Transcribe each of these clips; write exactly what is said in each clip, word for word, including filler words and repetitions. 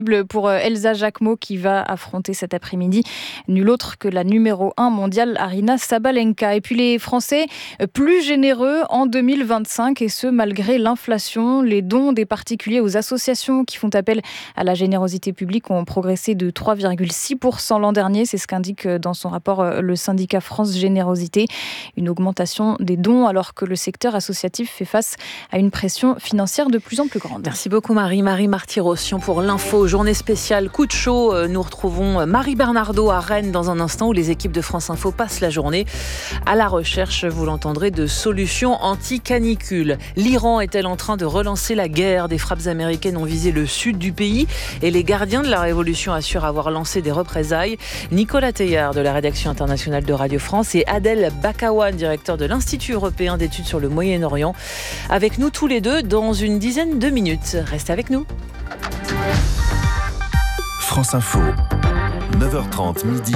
pour Elsa Jacquemot qui va affronter cet après-midi nul autre que la numéro un mondiale Aryna Sabalenka. Et puis les Français plus généreux en deux mille vingt-cinq et ce malgré l'inflation. Les dons des particuliers aux associations qui font appel à la générosité publique ont progressé de trois virgule six pour cent l'an dernier. C'est ce qu'indique dans son rapport le syndicat France Générosité. Une augmentation des dons alors que le secteur associatif fait face à une pression financière de plus en plus grande. Merci beaucoup Marie. Marie Marty-Rossian pour l'info. Journée spéciale coup de chaud. Nous retrouvons Marie Bernardo à Rennes dans un instant où les équipes de France Info passent la journée à la recherche, vous l'entendrez, de solutions anti-canicule. L'Iran est-elle en train de relancer la guerre ? Des frappes américaines ont visé le sud du pays et les gardiens de la Révolution assurent avoir lancé des représailles. Nicolas Teillard de la rédaction internationale de Radio France et Adel Bakawan, directeur de l'Institut européen d'études sur le Moyen-Orient, avec nous tous les deux dans une dizaine de minutes. Restez avec nous. France Info, neuf heures trente midi,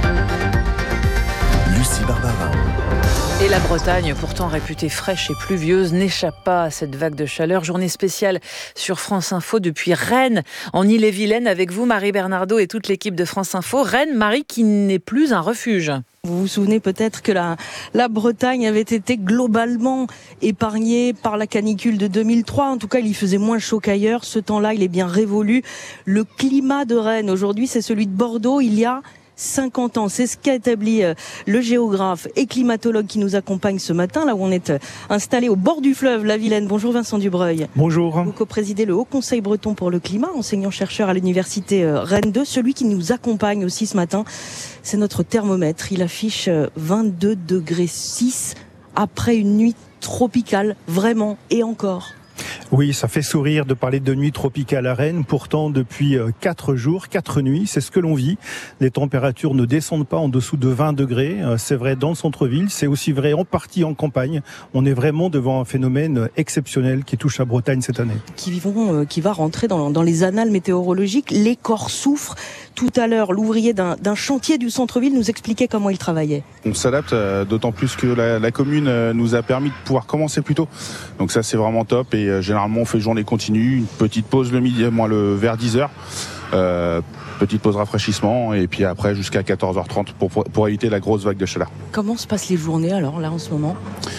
Lucie Barbarin. Et la Bretagne, pourtant réputée fraîche et pluvieuse, n'échappe pas à cette vague de chaleur. Journée spéciale sur France Info depuis Rennes, en Ille-et-Vilaine, avec vous, Marie Bernardo et toute l'équipe de France Info. Rennes, Marie, qui n'est plus un refuge. Vous vous souvenez peut-être que la, la Bretagne avait été globalement épargnée par la canicule de deux mille trois. En tout cas, il y faisait moins chaud qu'ailleurs. Ce temps-là, il est bien révolu. Le climat de Rennes, aujourd'hui, c'est celui de Bordeaux. Il y a cinquante ans. C'est ce qu'a établi le géographe et climatologue qui nous accompagne ce matin, là où on est installé au bord du fleuve, la Vilaine. Bonjour Vincent Dubreuil. Bonjour. Vous co-présidez le Haut Conseil breton pour le climat, enseignant-chercheur à l'université Rennes deux. Celui qui nous accompagne aussi ce matin, c'est notre thermomètre. Il affiche vingt-deux degrés six après une nuit tropicale, vraiment, et encore. Oui, ça fait sourire de parler de nuit tropicale à Rennes. Pourtant, depuis quatre jours, quatre nuits, c'est ce que l'on vit. Les températures ne descendent pas en dessous de vingt degrés. C'est vrai dans le centre-ville, c'est aussi vrai en partie en campagne. On est vraiment devant un phénomène exceptionnel qui touche la Bretagne cette année. Qui, vivons, qui va rentrer dans, dans les annales météorologiques. Les corps souffrent. Tout à l'heure, l'ouvrier d'un, d'un chantier du centre-ville nous expliquait comment il travaillait. On s'adapte, d'autant plus que la, la commune nous a permis de pouvoir commencer plus tôt. Donc ça, c'est vraiment top. Et euh, généralement, on fait journée continue, une petite pause le midi, moi le vers dix heures. Euh, petite pause rafraîchissement et puis après jusqu'à quatorze heures trente pour, pour, pour éviter la grosse vague de chaleur. Comment se passent les journées alors là en ce moment ?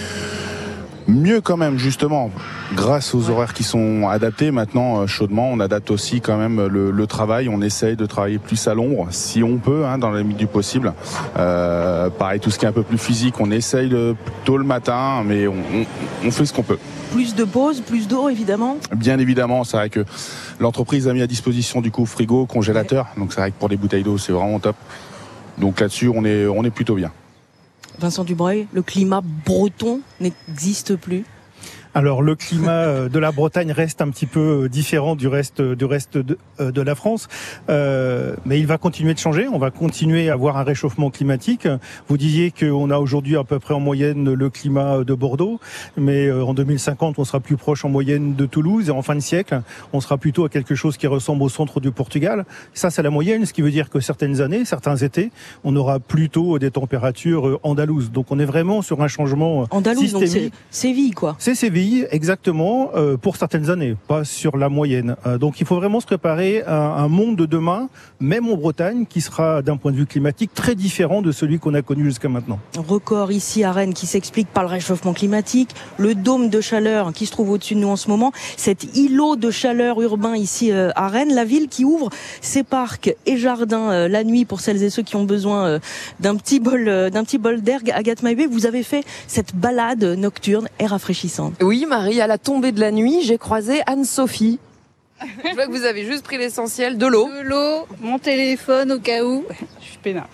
Mieux quand même, justement, grâce aux horaires qui sont adaptés. Maintenant, chaudement, on adapte aussi quand même le, le travail. On essaye de travailler plus à l'ombre, si on peut, hein, dans la limite du possible. Euh, pareil, tout ce qui est un peu plus physique, on essaye le, tôt le matin, mais on, on, on fait ce qu'on peut. Plus de pauses, plus d'eau, évidemment ? Bien évidemment, c'est vrai que l'entreprise a mis à disposition du coup frigo, congélateur. Ouais. Donc c'est vrai que pour les bouteilles d'eau, c'est vraiment top. Donc là-dessus, on est, on est plutôt bien. Vincent Dubreuil, le climat breton n'existe plus ? Alors le climat de la Bretagne reste un petit peu différent du reste du reste de, de la France, euh, mais il va continuer de changer. On va continuer à avoir un réchauffement climatique. Vous disiez qu'on a aujourd'hui à peu près en moyenne le climat de Bordeaux, mais en deux mille cinquante, on sera plus proche en moyenne de Toulouse, et en fin de siècle, on sera plutôt à quelque chose qui ressemble au centre du Portugal. Ça, c'est la moyenne, ce qui veut dire que certaines années, certains étés, on aura plutôt des températures andalouses. Donc on est vraiment sur un changement Andalouse, systémique. Donc c'est Séville, quoi. C'est Séville. Exactement, euh, pour certaines années, pas sur la moyenne. Euh, donc il faut vraiment se préparer à un monde de demain, même en Bretagne, qui sera d'un point de vue climatique très différent de celui qu'on a connu jusqu'à maintenant. Record ici à Rennes qui s'explique par le réchauffement climatique, le dôme de chaleur qui se trouve au-dessus de nous en ce moment, cet îlot de chaleur urbain ici euh, à Rennes, la ville qui ouvre ses parcs et jardins euh, la nuit pour celles et ceux qui ont besoin euh, d'un petit bol, euh, d'un petit bol d'air. Agathe Maïbé, vous avez fait cette balade nocturne et rafraîchissante. Oui, Marie, à la tombée de la nuit, j'ai croisé Anne-Sophie. Je vois que vous avez juste pris l'essentiel, de l'eau. De l'eau, mon téléphone au cas où. Je suis peinard.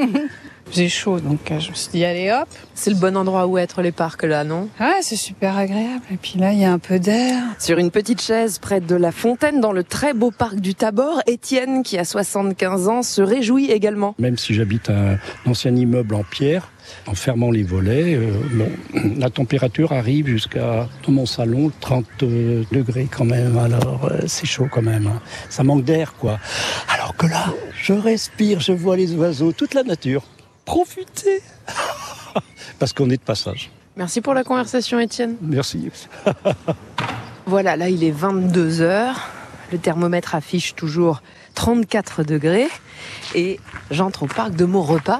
J'ai chaud, donc je me suis dit, allez hop. C'est le bon endroit où être, les parcs, là, non ? Ouais, c'est super agréable. Et puis là, il y a un peu d'air. Sur une petite chaise près de la fontaine, dans le très beau parc du Tabor, Étienne, qui a soixante-quinze ans, se réjouit également. Même si j'habite un ancien immeuble en pierre, en fermant les volets, euh, bon, la température arrive jusqu'à, dans mon salon, trente degrés quand même. Alors, euh, c'est chaud quand même. Hein. Ça manque d'air, quoi. Alors que là, je respire, je vois les oiseaux, toute la nature. Profitez parce qu'on est de passage. Merci pour la conversation, Étienne. Merci. Voilà, là, il est vingt-deux heures. Le thermomètre affiche toujours trente-quatre degrés. Et j'entre au parc de Maurepas.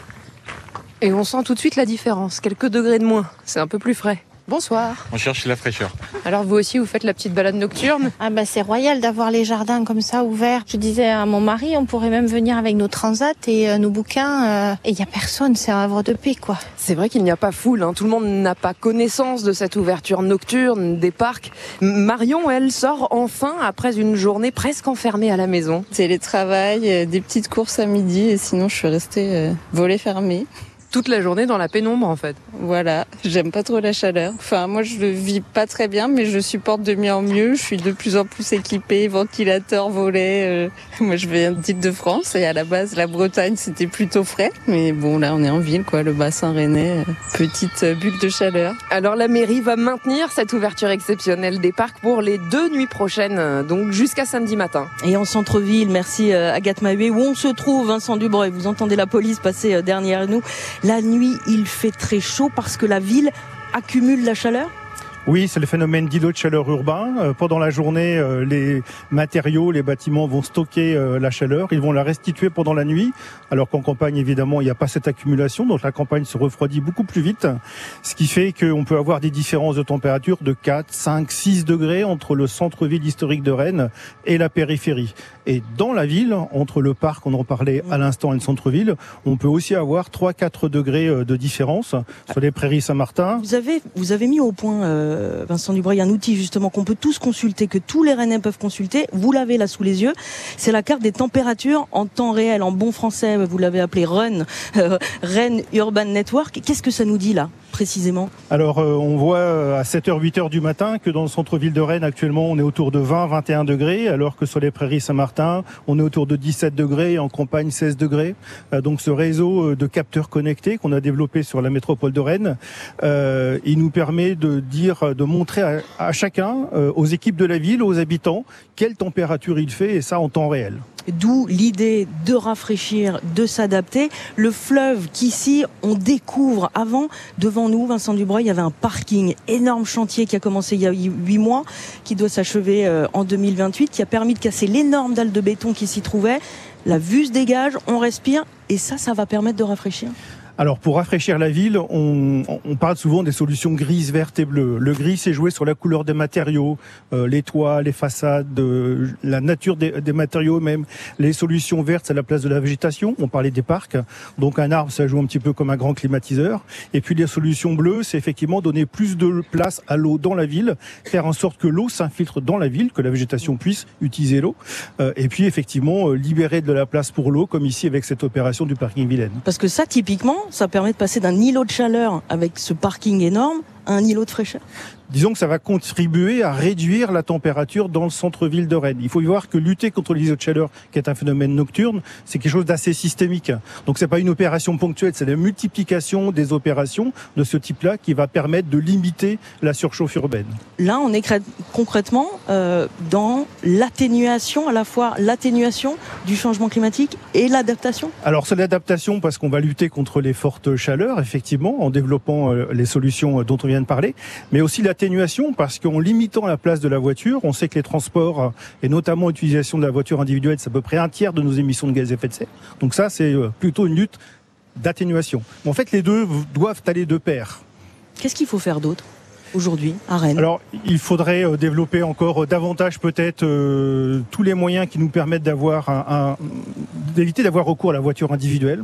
Et on sent tout de suite la différence. Quelques degrés de moins. C'est un peu plus frais. Bonsoir. On cherche la fraîcheur. Alors vous aussi, vous faites la petite balade nocturne ? Ah bah c'est royal d'avoir les jardins comme ça ouverts. Je disais à mon mari, on pourrait même venir avec nos transats et euh, nos bouquins. Euh, et il n'y a personne, c'est un havre de paix quoi. C'est vrai qu'il n'y a pas foule, hein. Tout le monde n'a pas connaissance de cette ouverture nocturne des parcs. Marion, elle, sort enfin après une journée presque enfermée à la maison. Télétravail, euh, des petites courses à midi et sinon je suis restée euh, volet fermé. Toute la journée dans la pénombre en fait. Voilà, j'aime pas trop la chaleur. Enfin, moi je le vis pas très bien, mais je supporte de mieux en mieux. Je suis de plus en plus équipée, ventilateur, volet. Euh... Moi je viens d'Île-de-France et à la base la Bretagne c'était plutôt frais. Mais bon là on est en ville quoi, le bassin rennais, euh, petite bulle de chaleur. Alors la mairie va maintenir cette ouverture exceptionnelle des parcs pour les deux nuits prochaines, donc jusqu'à samedi matin. Et en centre-ville, merci Agathe Mahuet, où on se trouve, Vincent Dubreuil. Vous entendez la police passer derrière nous. La nuit, il fait très chaud parce que la ville accumule la chaleur ? Oui, c'est le phénomène d'îlot de chaleur urbain. Euh, pendant la journée, euh, les matériaux, les bâtiments vont stocker euh, la chaleur. Ils vont la restituer pendant la nuit, alors qu'en campagne, évidemment, il n'y a pas cette accumulation. Donc la campagne se refroidit beaucoup plus vite, ce qui fait qu'on peut avoir des différences de température de quatre, cinq, six degrés entre le centre-ville historique de Rennes et la périphérie. Et dans la ville, entre le parc, on en parlait à l'instant, et le centre-ville, on peut aussi avoir trois à quatre degrés de différence sur les prairies Saint-Martin. Vous avez, vous avez mis au point... Euh Vincent Dubreuil, un outil justement qu'on peut tous consulter, que tous les Rennais peuvent consulter. Vous l'avez là sous les yeux. C'est la carte des températures en temps réel, en bon français. Vous l'avez appelé RUN, euh, Rennes Urban Network. Qu'est-ce que ça nous dit là, précisément ? Alors, euh, on voit à sept heures, huit heures du matin que dans le centre-ville de Rennes, actuellement, on est autour de vingt, vingt et un degrés, alors que sur les prairies Saint-Martin, on est autour de dix-sept degrés et en campagne seize degrés. Euh, donc, ce réseau de capteurs connectés qu'on a développé sur la métropole de Rennes, euh, il nous permet de dire de montrer à, à chacun, euh, aux équipes de la ville, aux habitants, quelle température il fait, et ça en temps réel. D'où l'idée de rafraîchir, de s'adapter. Le fleuve qu'ici, on découvre. Avant, devant nous, Vincent Dubreuil, il y avait un parking, énorme chantier qui a commencé il y a huit mois, qui doit s'achever euh, en deux mille vingt-huit, qui a permis de casser l'énorme dalle de béton qui s'y trouvait. La vue se dégage, on respire, et ça, ça va permettre de rafraîchir. Alors, pour rafraîchir la ville, on, on parle souvent des solutions grises, vertes et bleues. Le gris, c'est jouer sur la couleur des matériaux, euh, les toits, les façades, euh, la nature des, des matériaux même. Les solutions vertes, c'est la place de la végétation. On parlait des parcs. Donc, un arbre, ça joue un petit peu comme un grand climatiseur. Et puis, les solutions bleues, c'est effectivement donner plus de place à l'eau dans la ville, faire en sorte que l'eau s'infiltre dans la ville, que la végétation puisse utiliser l'eau. Euh, et puis, effectivement, euh, libérer de la place pour l'eau, comme ici avec cette opération du parking Vilaine. Parce que ça, typiquement, ça permet de passer d'un îlot de chaleur avec ce parking énorme à un îlot de fraîcheur. Disons que ça va contribuer à réduire la température dans le centre-ville de Rennes. Il faut y voir que lutter contre les îlots de chaleur, qui est un phénomène nocturne, c'est quelque chose d'assez systémique. Donc c'est pas une opération ponctuelle, c'est la multiplication des opérations de ce type-là qui va permettre de limiter la surchauffe urbaine. Là, on est concrètement euh, dans l'atténuation, à la fois l'atténuation du changement climatique et l'adaptation. Alors c'est l'adaptation parce qu'on va lutter contre les fortes chaleurs, effectivement, en développant euh, les solutions dont on vient de parler, mais aussi la atténuation parce qu'en limitant la place de la voiture, on sait que les transports et notamment l'utilisation de la voiture individuelle, c'est à peu près un tiers de nos émissions de gaz à effet de serre. Donc ça, c'est plutôt une lutte d'atténuation. En fait, les deux doivent aller de pair. Qu'est-ce qu'il faut faire d'autre aujourd'hui à Rennes? Alors, il faudrait développer encore davantage peut-être euh, tous les moyens qui nous permettent d'avoir un, un, d'éviter d'avoir recours à la voiture individuelle.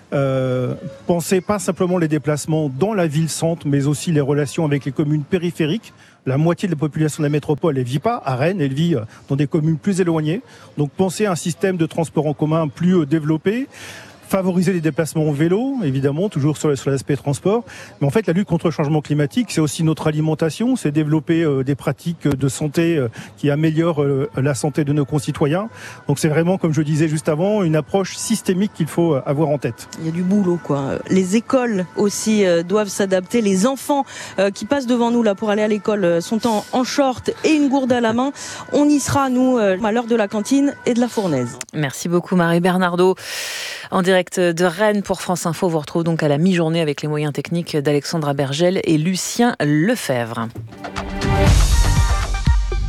Euh, pensez pas simplement les déplacements dans la ville-centre, mais aussi les relations avec les communes périphériques. La moitié de la population de la métropole, elle vit pas à Rennes, elle vit dans des communes plus éloignées. Donc, pensez à un système de transport en commun plus développé. Favoriser les déplacements en vélo, évidemment, toujours sur, sur l'aspect transport. Mais en fait, la lutte contre le changement climatique, c'est aussi notre alimentation, c'est développer euh, des pratiques de santé euh, qui améliorent euh, la santé de nos concitoyens. Donc c'est vraiment, comme je disais juste avant, une approche systémique qu'il faut avoir en tête. Il y a du boulot, quoi. Les écoles aussi euh, doivent s'adapter. Les enfants euh, qui passent devant nous là pour aller à l'école euh, sont en, en short et une gourde à la main. On y sera, nous, euh, à l'heure de la cantine et de la fournaise. Merci beaucoup, Marie Bernardo. En direct de Rennes pour France Info, vous retrouvez donc à la mi-journée avec les moyens techniques d'Alexandra Bergel et Lucien Lefebvre.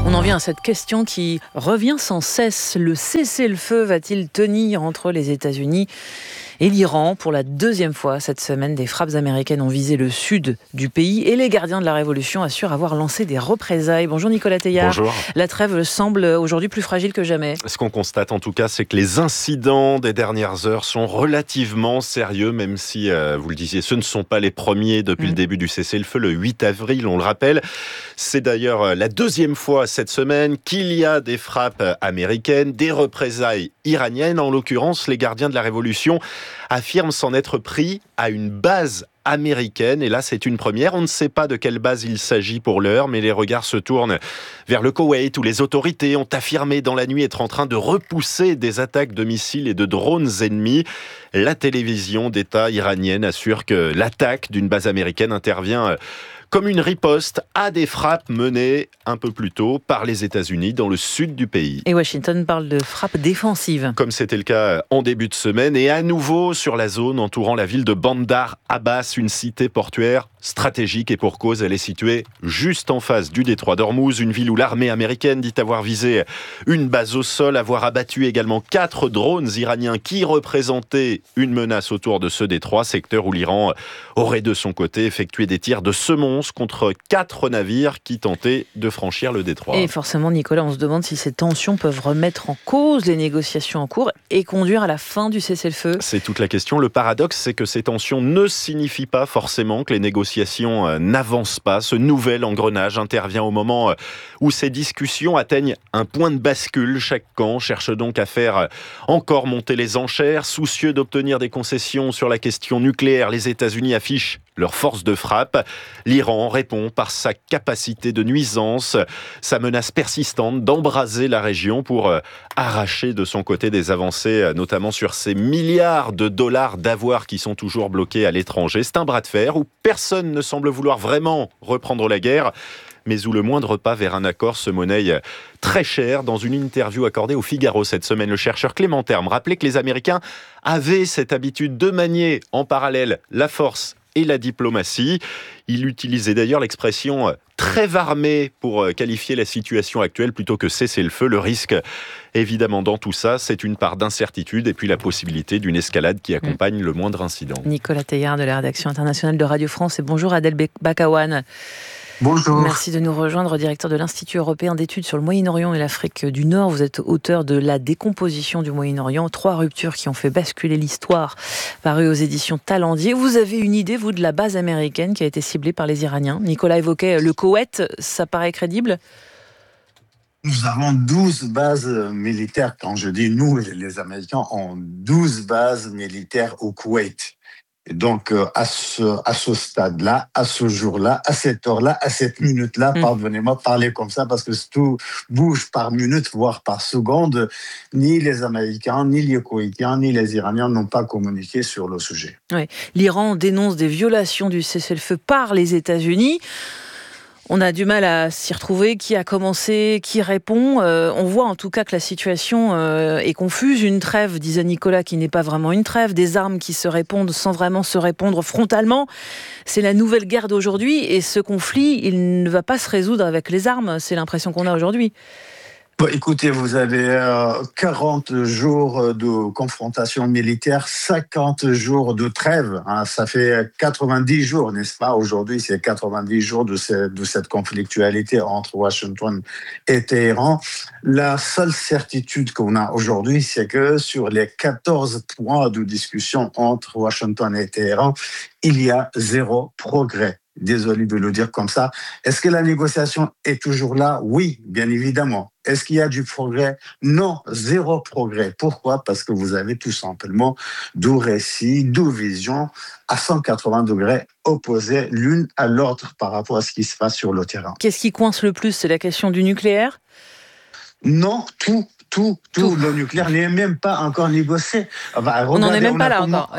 On en vient à cette question qui revient sans cesse. Le cessez-le-feu va-t-il tenir entre les États-Unis et l'Iran? Pour la deuxième fois cette semaine, des frappes américaines ont visé le sud du pays et les gardiens de la Révolution assurent avoir lancé des représailles. Bonjour Nicolas Teilhard. Bonjour. La trêve semble aujourd'hui plus fragile que jamais. Ce qu'on constate en tout cas, c'est que les incidents des dernières heures sont relativement sérieux, même si, euh, vous le disiez, ce ne sont pas les premiers depuis mmh. le début du cessez-le-feu, le huit avril, on le rappelle. C'est d'ailleurs la deuxième fois cette semaine qu'il y a des frappes américaines, des représailles iraniennes. En l'occurrence, les gardiens de la Révolution affirment s'en être pris à une base américaine. Et là, c'est une première. On ne sait pas de quelle base il s'agit pour l'heure, mais les regards se tournent vers le Koweït, où les autorités ont affirmé dans la nuit être en train de repousser des attaques de missiles et de drones ennemis. La télévision d'État iranienne assure que l'attaque d'une base américaine intervient comme une riposte à des frappes menées un peu plus tôt par les États-Unis dans le sud du pays. Et Washington parle de frappes défensives. Comme c'était le cas en début de semaine, et à nouveau sur la zone entourant la ville de Bandar Abbas, une cité portuaire stratégique, et pour cause, elle est située juste en face du détroit d'Ormuz, une ville où l'armée américaine dit avoir visé une base au sol, avoir abattu également quatre drones iraniens qui représentaient une menace autour de ce détroit, secteur où l'Iran aurait de son côté effectué des tirs de semonce contre quatre navires qui tentaient de franchir le détroit. Et forcément, Nicolas, on se demande si ces tensions peuvent remettre en cause les négociations en cours et conduire à la fin du cessez-le-feu. C'est toute la question. Le paradoxe, c'est que ces tensions ne signifient pas forcément que les négociations n'avancent pas. Ce nouvel engrenage intervient au moment où ces discussions atteignent un point de bascule. Chaque camp cherche donc à faire encore monter les enchères. Soucieux d'obtenir des concessions sur la question nucléaire, les États-Unis affichent leur force de frappe. L'Iran répond par sa capacité de nuisance, sa menace persistante d'embraser la région pour arracher de son côté des avancées, notamment sur ces milliards de dollars d'avoirs qui sont toujours bloqués à l'étranger. C'est un bras de fer où personne ne semble vouloir vraiment reprendre la guerre, mais où le moindre pas vers un accord se monnaie très cher. Dans une interview accordée au Figaro cette semaine, le chercheur Clément Terme rappelait que les Américains avaient cette habitude de manier en parallèle la force et la diplomatie. Il utilisait d'ailleurs l'expression « trêve armée » pour qualifier la situation actuelle plutôt que cessez-le-feu. Le risque, évidemment, dans tout ça, c'est une part d'incertitude et puis la possibilité d'une escalade qui accompagne mmh. le moindre incident. Nicolas Teilhard de la rédaction internationale de Radio France et bonjour Adel Bakawan. Bonjour. Merci de nous rejoindre, directeur de l'Institut européen d'études sur le Moyen-Orient et l'Afrique du Nord. Vous êtes auteur de La décomposition du Moyen-Orient, trois ruptures qui ont fait basculer l'histoire, paru aux éditions Talendier. Vous avez une idée, vous, de la base américaine qui a été ciblée par les Iraniens? Nicolas évoquait le Koweït, ça paraît crédible? Nous avons douze bases militaires. Quand je dis nous, les Américains ont douze bases militaires au Koweït. Et donc, euh, à ce, à ce stade-là, à ce jour-là, à cette heure-là, à cette minute-là, mmh. pardonnez-moi de parler comme ça parce que tout bouge par minute, voire par seconde. Ni les Américains, ni les Koweïtiens, ni les Iraniens n'ont pas communiqué sur le sujet. Oui. L'Iran dénonce des violations du cessez-le-feu par les États-Unis. On a du mal à s'y retrouver, qui a commencé, qui répond. Euh, on voit en tout cas que la situation euh, est confuse. Une trêve, disait Nicolas, qui n'est pas vraiment une trêve. Des armes qui se répondent sans vraiment se répondre frontalement. C'est la nouvelle guerre d'aujourd'hui. Et ce conflit, il ne va pas se résoudre avec les armes. C'est l'impression qu'on a aujourd'hui. Bon, écoutez, vous avez euh, quarante jours de confrontation militaire, cinquante jours de trêve. Hein, ça fait quatre-vingt-dix jours, n'est-ce pas? Aujourd'hui, c'est quatre-vingt-dix jours de, ce, de cette conflictualité entre Washington et Téhéran. La seule certitude qu'on a aujourd'hui, c'est que sur les quatorze points de discussion entre Washington et Téhéran, il y a zéro progrès. Désolé de le dire comme ça. Est-ce que la négociation est toujours là? Oui, bien évidemment. Est-ce qu'il y a du progrès? Non, zéro progrès. Pourquoi? Parce que vous avez tout simplement deux récits, deux visions à cent quatre-vingts degrés opposées l'une à l'autre par rapport à ce qui se passe sur le terrain. Qu'est-ce qui coince le plus? C'est la question du nucléaire? Non, tout. Tout, tout, tout. Le nucléaire n'est même pas encore négocié. Enfin, on n'en est même pas là comment... encore. Ouais.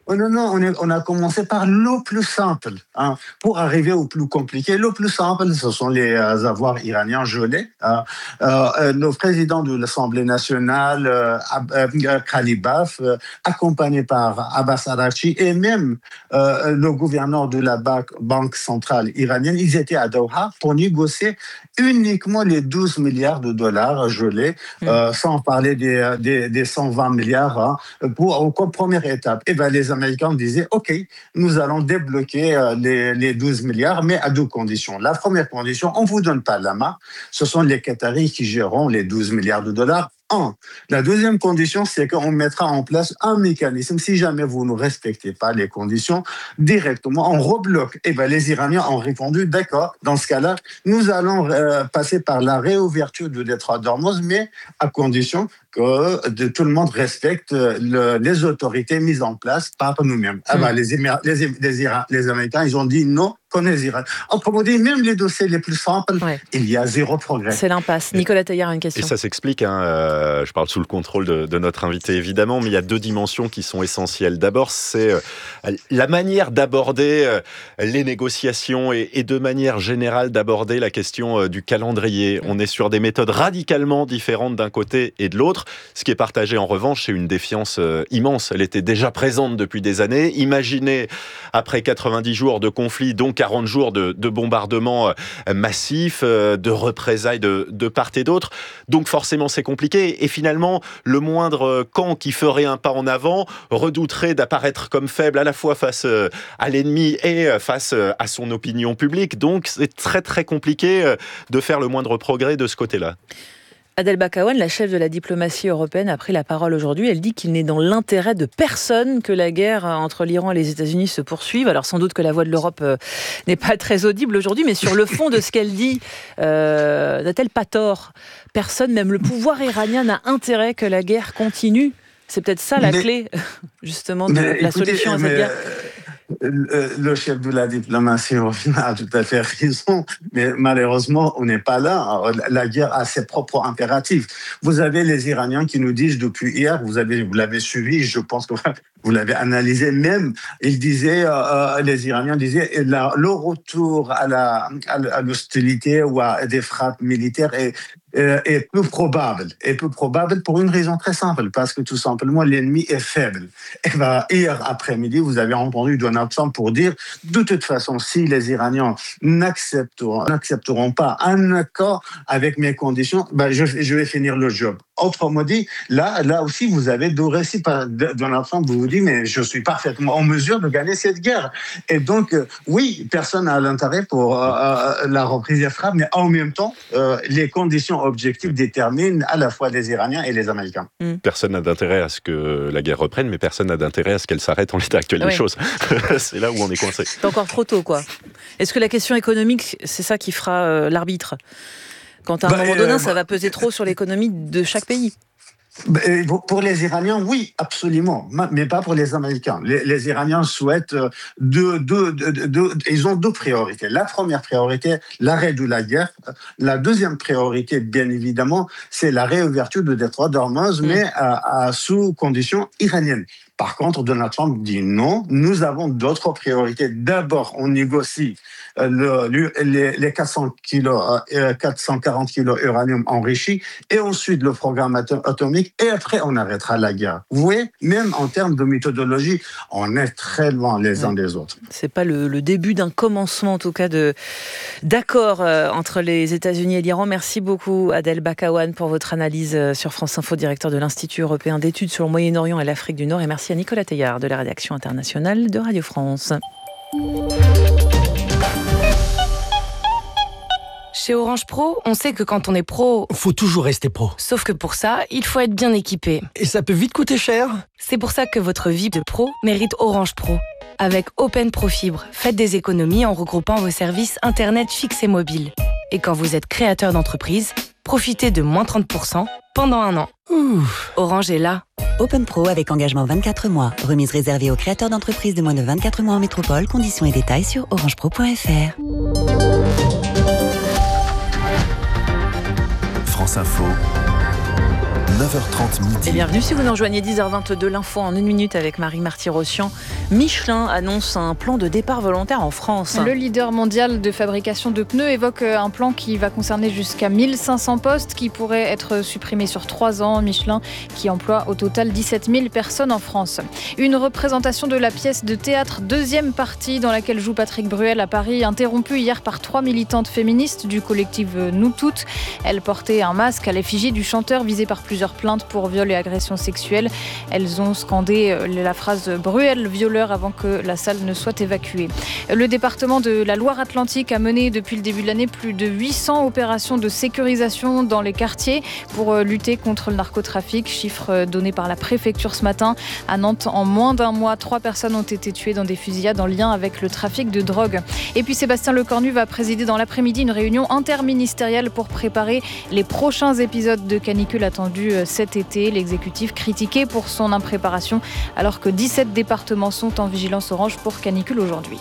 Oh non, non, on, est, on a commencé par le plus simple. Hein, pour arriver au plus compliqué, le plus simple, ce sont les euh, avoirs iraniens gelés. Hein. Euh, le président de l'Assemblée nationale, euh, euh, Khalibaf, euh, accompagné par Abbas Araghchi, et même euh, le gouverneur de la Banque centrale iranienne, ils étaient à Doha pour négocier uniquement les douze milliards de dollars gelés, mmh. euh, sans parler des, des, des cent vingt milliards hein, pour, pour première étape. Et ben, les Américains disaient, OK, nous allons débloquer euh, les, les douze milliards, mais à deux conditions. La première condition, on ne vous donne pas la main. Ce sont les Qataris qui géreront les douze milliards de dollars. Un. La deuxième condition, c'est qu'on mettra en place un mécanisme. Si jamais vous ne respectez pas les conditions, directement, on rebloque. Et ben, les Iraniens ont répondu, d'accord, dans ce cas-là, nous allons euh, passer par la réouverture du détroit d'Ormuz, mais à condition que de, tout le monde respecte le, les autorités mises en place par nous-mêmes. Mmh. Ah ben, les, Émir- les, les, Ira- les Américains, ils ont dit non, comme les Iraniens. Autrement dit, même les dossiers les plus simples, ouais. il y a zéro progrès. C'est l'impasse. Nicolas Taillard a une question. Et ça s'explique, hein, euh, je parle sous le contrôle de, de notre invité évidemment, mais il y a deux dimensions qui sont essentielles. D'abord, c'est euh, la manière d'aborder euh, les négociations et, et de manière générale d'aborder la question euh, du calendrier. On est sur des méthodes radicalement différentes d'un côté et de l'autre. Ce qui est partagé en revanche, c'est une défiance euh, immense. Elle était déjà présente depuis des années. Imaginez, après quatre-vingt-dix jours de conflit, donc quarante jours de, de bombardements euh, massifs, euh, de représailles de, de part et d'autre. Donc forcément, c'est compliqué. Et finalement, le moindre camp qui ferait un pas en avant redouterait d'apparaître comme faible à la fois face euh, à l'ennemi et euh, face euh, à son opinion publique. Donc c'est très très compliqué euh, de faire le moindre progrès de ce côté-là. Adel Bakawan, la chef de la diplomatie européenne, a pris la parole aujourd'hui. Elle dit qu'il n'est dans l'intérêt de personne que la guerre entre l'Iran et les États-Unis se poursuive. Alors sans doute que la voix de l'Europe euh, n'est pas très audible aujourd'hui, mais sur le fond de ce qu'elle dit, euh, n'a-t-elle pas tort ? Personne, même le pouvoir iranien, n'a intérêt que la guerre continue. C'est peut-être ça la mais, clé, justement, de la écoutez, solution à cette guerre. Le chef de la diplomatie a tout à fait raison, mais malheureusement, on n'est pas là. La guerre a ses propres impératifs. Vous avez les Iraniens qui nous disent depuis hier, vous, avez, vous l'avez suivi, je pense que vous l'avez analysé même, ils disaient, euh, les Iraniens disaient, la, le retour à, la, à l'hostilité ou à des frappes militaires est, est peu probable. Est peu probable pour une raison très simple, parce que tout simplement, l'ennemi est faible. Et ben, hier après-midi, vous avez entendu Donald Trump pour dire, de toute façon, si les Iraniens n'accepteront, n'accepteront pas un accord avec mes conditions, ben, je, je vais finir le job. Autrement dit, là, là aussi, vous avez deux récits. Donald Trump vous dit, mais je suis parfaitement en mesure de gagner cette guerre. Et donc, euh, oui, personne n'a l'intérêt pour euh, la reprise des frappes, mais en même temps, euh, les conditions objectives déterminent à la fois les Iraniens et les Américains. Mm. Personne n'a d'intérêt à ce que la guerre reprenne, mais personne n'a d'intérêt à ce qu'elle s'arrête en l'état actuel oui. des choses. C'est là où on est coincé. C'est encore trop tôt, quoi. Est-ce que la question économique, c'est ça qui fera euh, l'arbitre ? Quand à un bah, moment donné, euh, ça va peser trop sur l'économie de chaque pays. Pour les Iraniens, oui, absolument, mais pas pour les Américains. Les, les Iraniens souhaitent deux, deux, deux, deux, ils ont deux priorités. La première priorité, l'arrêt de la guerre. La deuxième priorité, bien évidemment, c'est la réouverture du détroit d'Ormuz, mmh. mais à, à sous conditions iraniennes. Par contre, Donald Trump dit non, nous avons d'autres priorités. D'abord, on négocie le, le, les, les quatre cents kilos, euh, quatre cent quarante kilos uranium enrichi, et ensuite le programme atom- atomique, et après on arrêtera la guerre. Vous voyez, même en termes de méthodologie, on est très loin les uns des autres. C'est pas le, le début d'un commencement, en tout cas, de, d'accord euh, entre les États-Unis et l'Iran. Merci beaucoup, Adel Bakawan, pour votre analyse sur France Info, directeur de l'Institut européen d'études sur le Moyen-Orient et l'Afrique du Nord. Et merci à Nicolas Taillard de la rédaction internationale de Radio France. Chez Orange Pro, on sait que quand on est pro, faut toujours rester pro. Sauf que pour ça, il faut être bien équipé. Et ça peut vite coûter cher. C'est pour ça que votre vie de pro mérite Orange Pro. Avec Open Pro Fibre, faites des économies en regroupant vos services Internet fixes et mobiles. Et quand vous êtes créateur d'entreprise, profitez de moins trente pour cent pendant un an. Ouh. Orange est là. Open Pro avec engagement vingt-quatre mois. Remise réservée aux créateurs d'entreprises de moins de vingt-quatre mois en métropole. Conditions et détails sur orange pro point f r. France Info. neuf heures trente midi. Et bienvenue si vous nous rejoignez, dix heures vingt-deux, l'info en une minute avec Marie Marty-Rossian. Michelin annonce un plan de départ volontaire en France. Le leader mondial de fabrication de pneus évoque un plan qui va concerner jusqu'à mille cinq cents postes qui pourraient être supprimés sur trois ans. Michelin qui emploie au total dix-sept mille personnes en France. Une représentation de la pièce de théâtre deuxième partie dans laquelle joue Patrick Bruel à Paris, interrompue hier par trois militantes féministes du collectif Nous Toutes. Elles portaient un masque à l'effigie du chanteur visé par plusieurs plaintes pour viol et agression sexuelle. Elles ont scandé la phrase « Bruel, violeur » avant que la salle ne soit évacuée. Le département de la Loire-Atlantique a mené depuis le début de l'année plus de huit cents opérations de sécurisation dans les quartiers pour lutter contre le narcotrafic. Chiffre donné par la préfecture ce matin. À Nantes, en moins d'un mois, trois personnes ont été tuées dans des fusillades en lien avec le trafic de drogue. Et puis Sébastien Lecornu va présider dans l'après-midi une réunion interministérielle pour préparer les prochains épisodes de canicule attendus cet été. L'exécutif critiqué pour son impréparation alors que dix-sept départements sont en vigilance orange pour canicule aujourd'hui.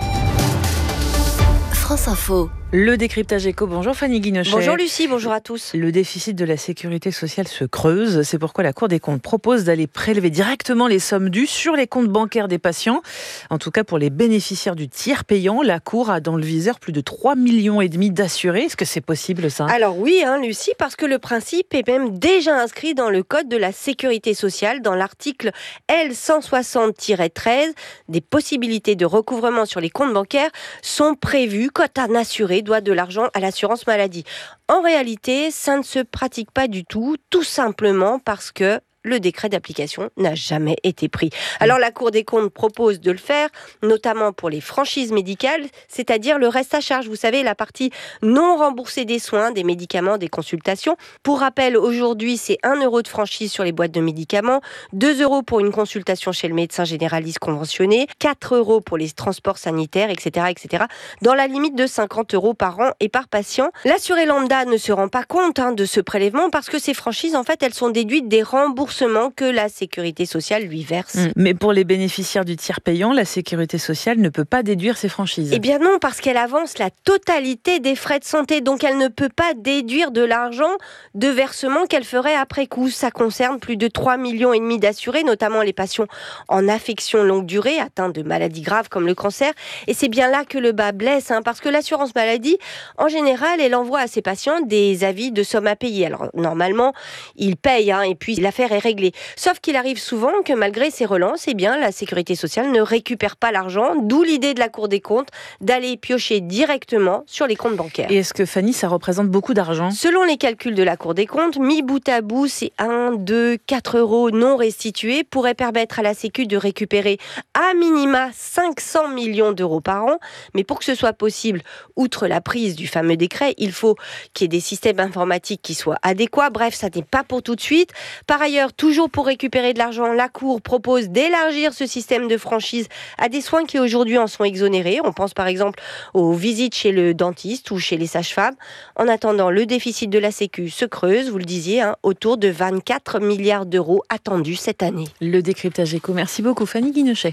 France Info. Le décryptage éco. Bonjour Fanny Guinochet. Bonjour Lucie, bonjour à tous. Le déficit de la sécurité sociale se creuse. C'est pourquoi la Cour des comptes propose d'aller prélever directement les sommes dues sur les comptes bancaires des patients. En tout cas, pour les bénéficiaires du tiers payant, la Cour a dans le viseur plus de trois millions et demi d'assurés. Est-ce que c'est possible ça ? Alors oui, hein, Lucie, parce que le principe est même déjà inscrit dans le Code de la sécurité sociale, dans l'article L cent soixante tiret treize. Des possibilités de recouvrement sur les comptes bancaires sont prévues quand un assuré doit de l'argent à l'assurance maladie. En réalité, ça ne se pratique pas du tout, tout simplement parce que le décret d'application n'a jamais été pris. Alors la Cour des comptes propose de le faire, notamment pour les franchises médicales, c'est-à-dire le reste à charge. Vous savez, la partie non remboursée des soins, des médicaments, des consultations. Pour rappel, aujourd'hui, c'est un euro de franchise sur les boîtes de médicaments, deux euros pour une consultation chez le médecin généraliste conventionné, quatre euros pour les transports sanitaires, et cetera, et cetera, dans la limite de cinquante euros par an et par patient. L'assuré lambda ne se rend pas compte hein, de ce prélèvement parce que ces franchises, en fait, elles sont déduites des remboursements que la sécurité sociale lui verse. Mais pour les bénéficiaires du tiers payant, la sécurité sociale ne peut pas déduire ses franchises. Eh bien non, parce qu'elle avance la totalité des frais de santé, donc elle ne peut pas déduire de l'argent de versement qu'elle ferait après coup. Ça concerne plus de trois millions et demi d'assurés, notamment les patients en affection longue durée, atteints de maladies graves comme le cancer. Et c'est bien là que le bas blesse, hein, parce que l'assurance maladie, en général, elle envoie à ses patients des avis de sommes à payer. Alors normalement, ils payent, hein, et puis l'affaire est réglée. Sauf qu'il arrive souvent que malgré ces relances, eh bien, la sécurité sociale ne récupère pas l'argent, d'où l'idée de la Cour des comptes d'aller piocher directement sur les comptes bancaires. Et est-ce que Fanny, ça représente beaucoup d'argent ? Selon les calculs de la Cour des comptes, mis bout à bout, ces un, deux, quatre euros non restitués pourraient permettre à la Sécu de récupérer à minima cinq cents millions d'euros par an. Mais pour que ce soit possible, outre la prise du fameux décret, il faut qu'il y ait des systèmes informatiques qui soient adéquats. Bref, ça n'est pas pour tout de suite. Par ailleurs, toujours pour récupérer de l'argent, la Cour propose d'élargir ce système de franchise à des soins qui aujourd'hui en sont exonérés. On pense par exemple aux visites chez le dentiste ou chez les sages-femmes. En attendant, le déficit de la Sécu se creuse, vous le disiez, hein, autour de vingt-quatre milliards d'euros attendus cette année. Le décryptage éco. Merci beaucoup Fanny Guinochet.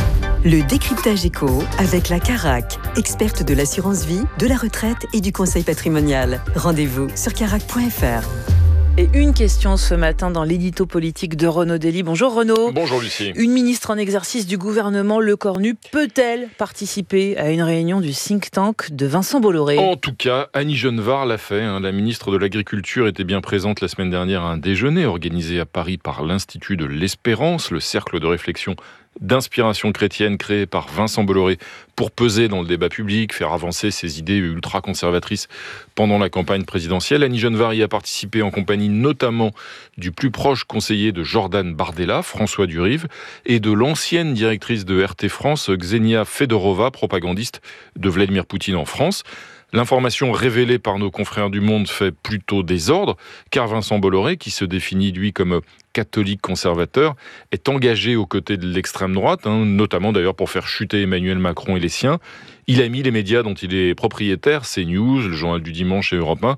Le décryptage éco avec la Carac, experte de l'assurance vie, de la retraite et du conseil patrimonial. Rendez-vous sur carac point f r. Et une question ce matin dans l'édito politique de Renaud Dely. Bonjour Renaud. Bonjour Lucie. Une ministre en exercice du gouvernement, Lecornu, peut-elle participer à une réunion du think tank de Vincent Bolloré ? En tout cas, Annie Genevard l'a fait. Hein. La ministre de l'Agriculture était bien présente la semaine dernière à un déjeuner organisé à Paris par l'Institut de l'Espérance, le cercle de réflexion d'inspiration chrétienne créé par Vincent Bolloré pour peser dans le débat public, faire avancer ses idées ultra-conservatrices pendant la campagne présidentielle. Annie Genevard y a participé en compagnie notamment du plus proche conseiller de Jordan Bardella, François Durive, et de l'ancienne directrice de R T France, Ksenia Fedorova, propagandiste de Vladimir Poutine en France. L'information révélée par nos confrères du Monde fait plutôt désordre, car Vincent Bolloré, qui se définit lui comme catholique conservateur, est engagé aux côtés de l'extrême droite, hein, notamment d'ailleurs pour faire chuter Emmanuel Macron et les siens. Il a mis les médias dont il est propriétaire, CNews, le Journal du Dimanche et Europe un,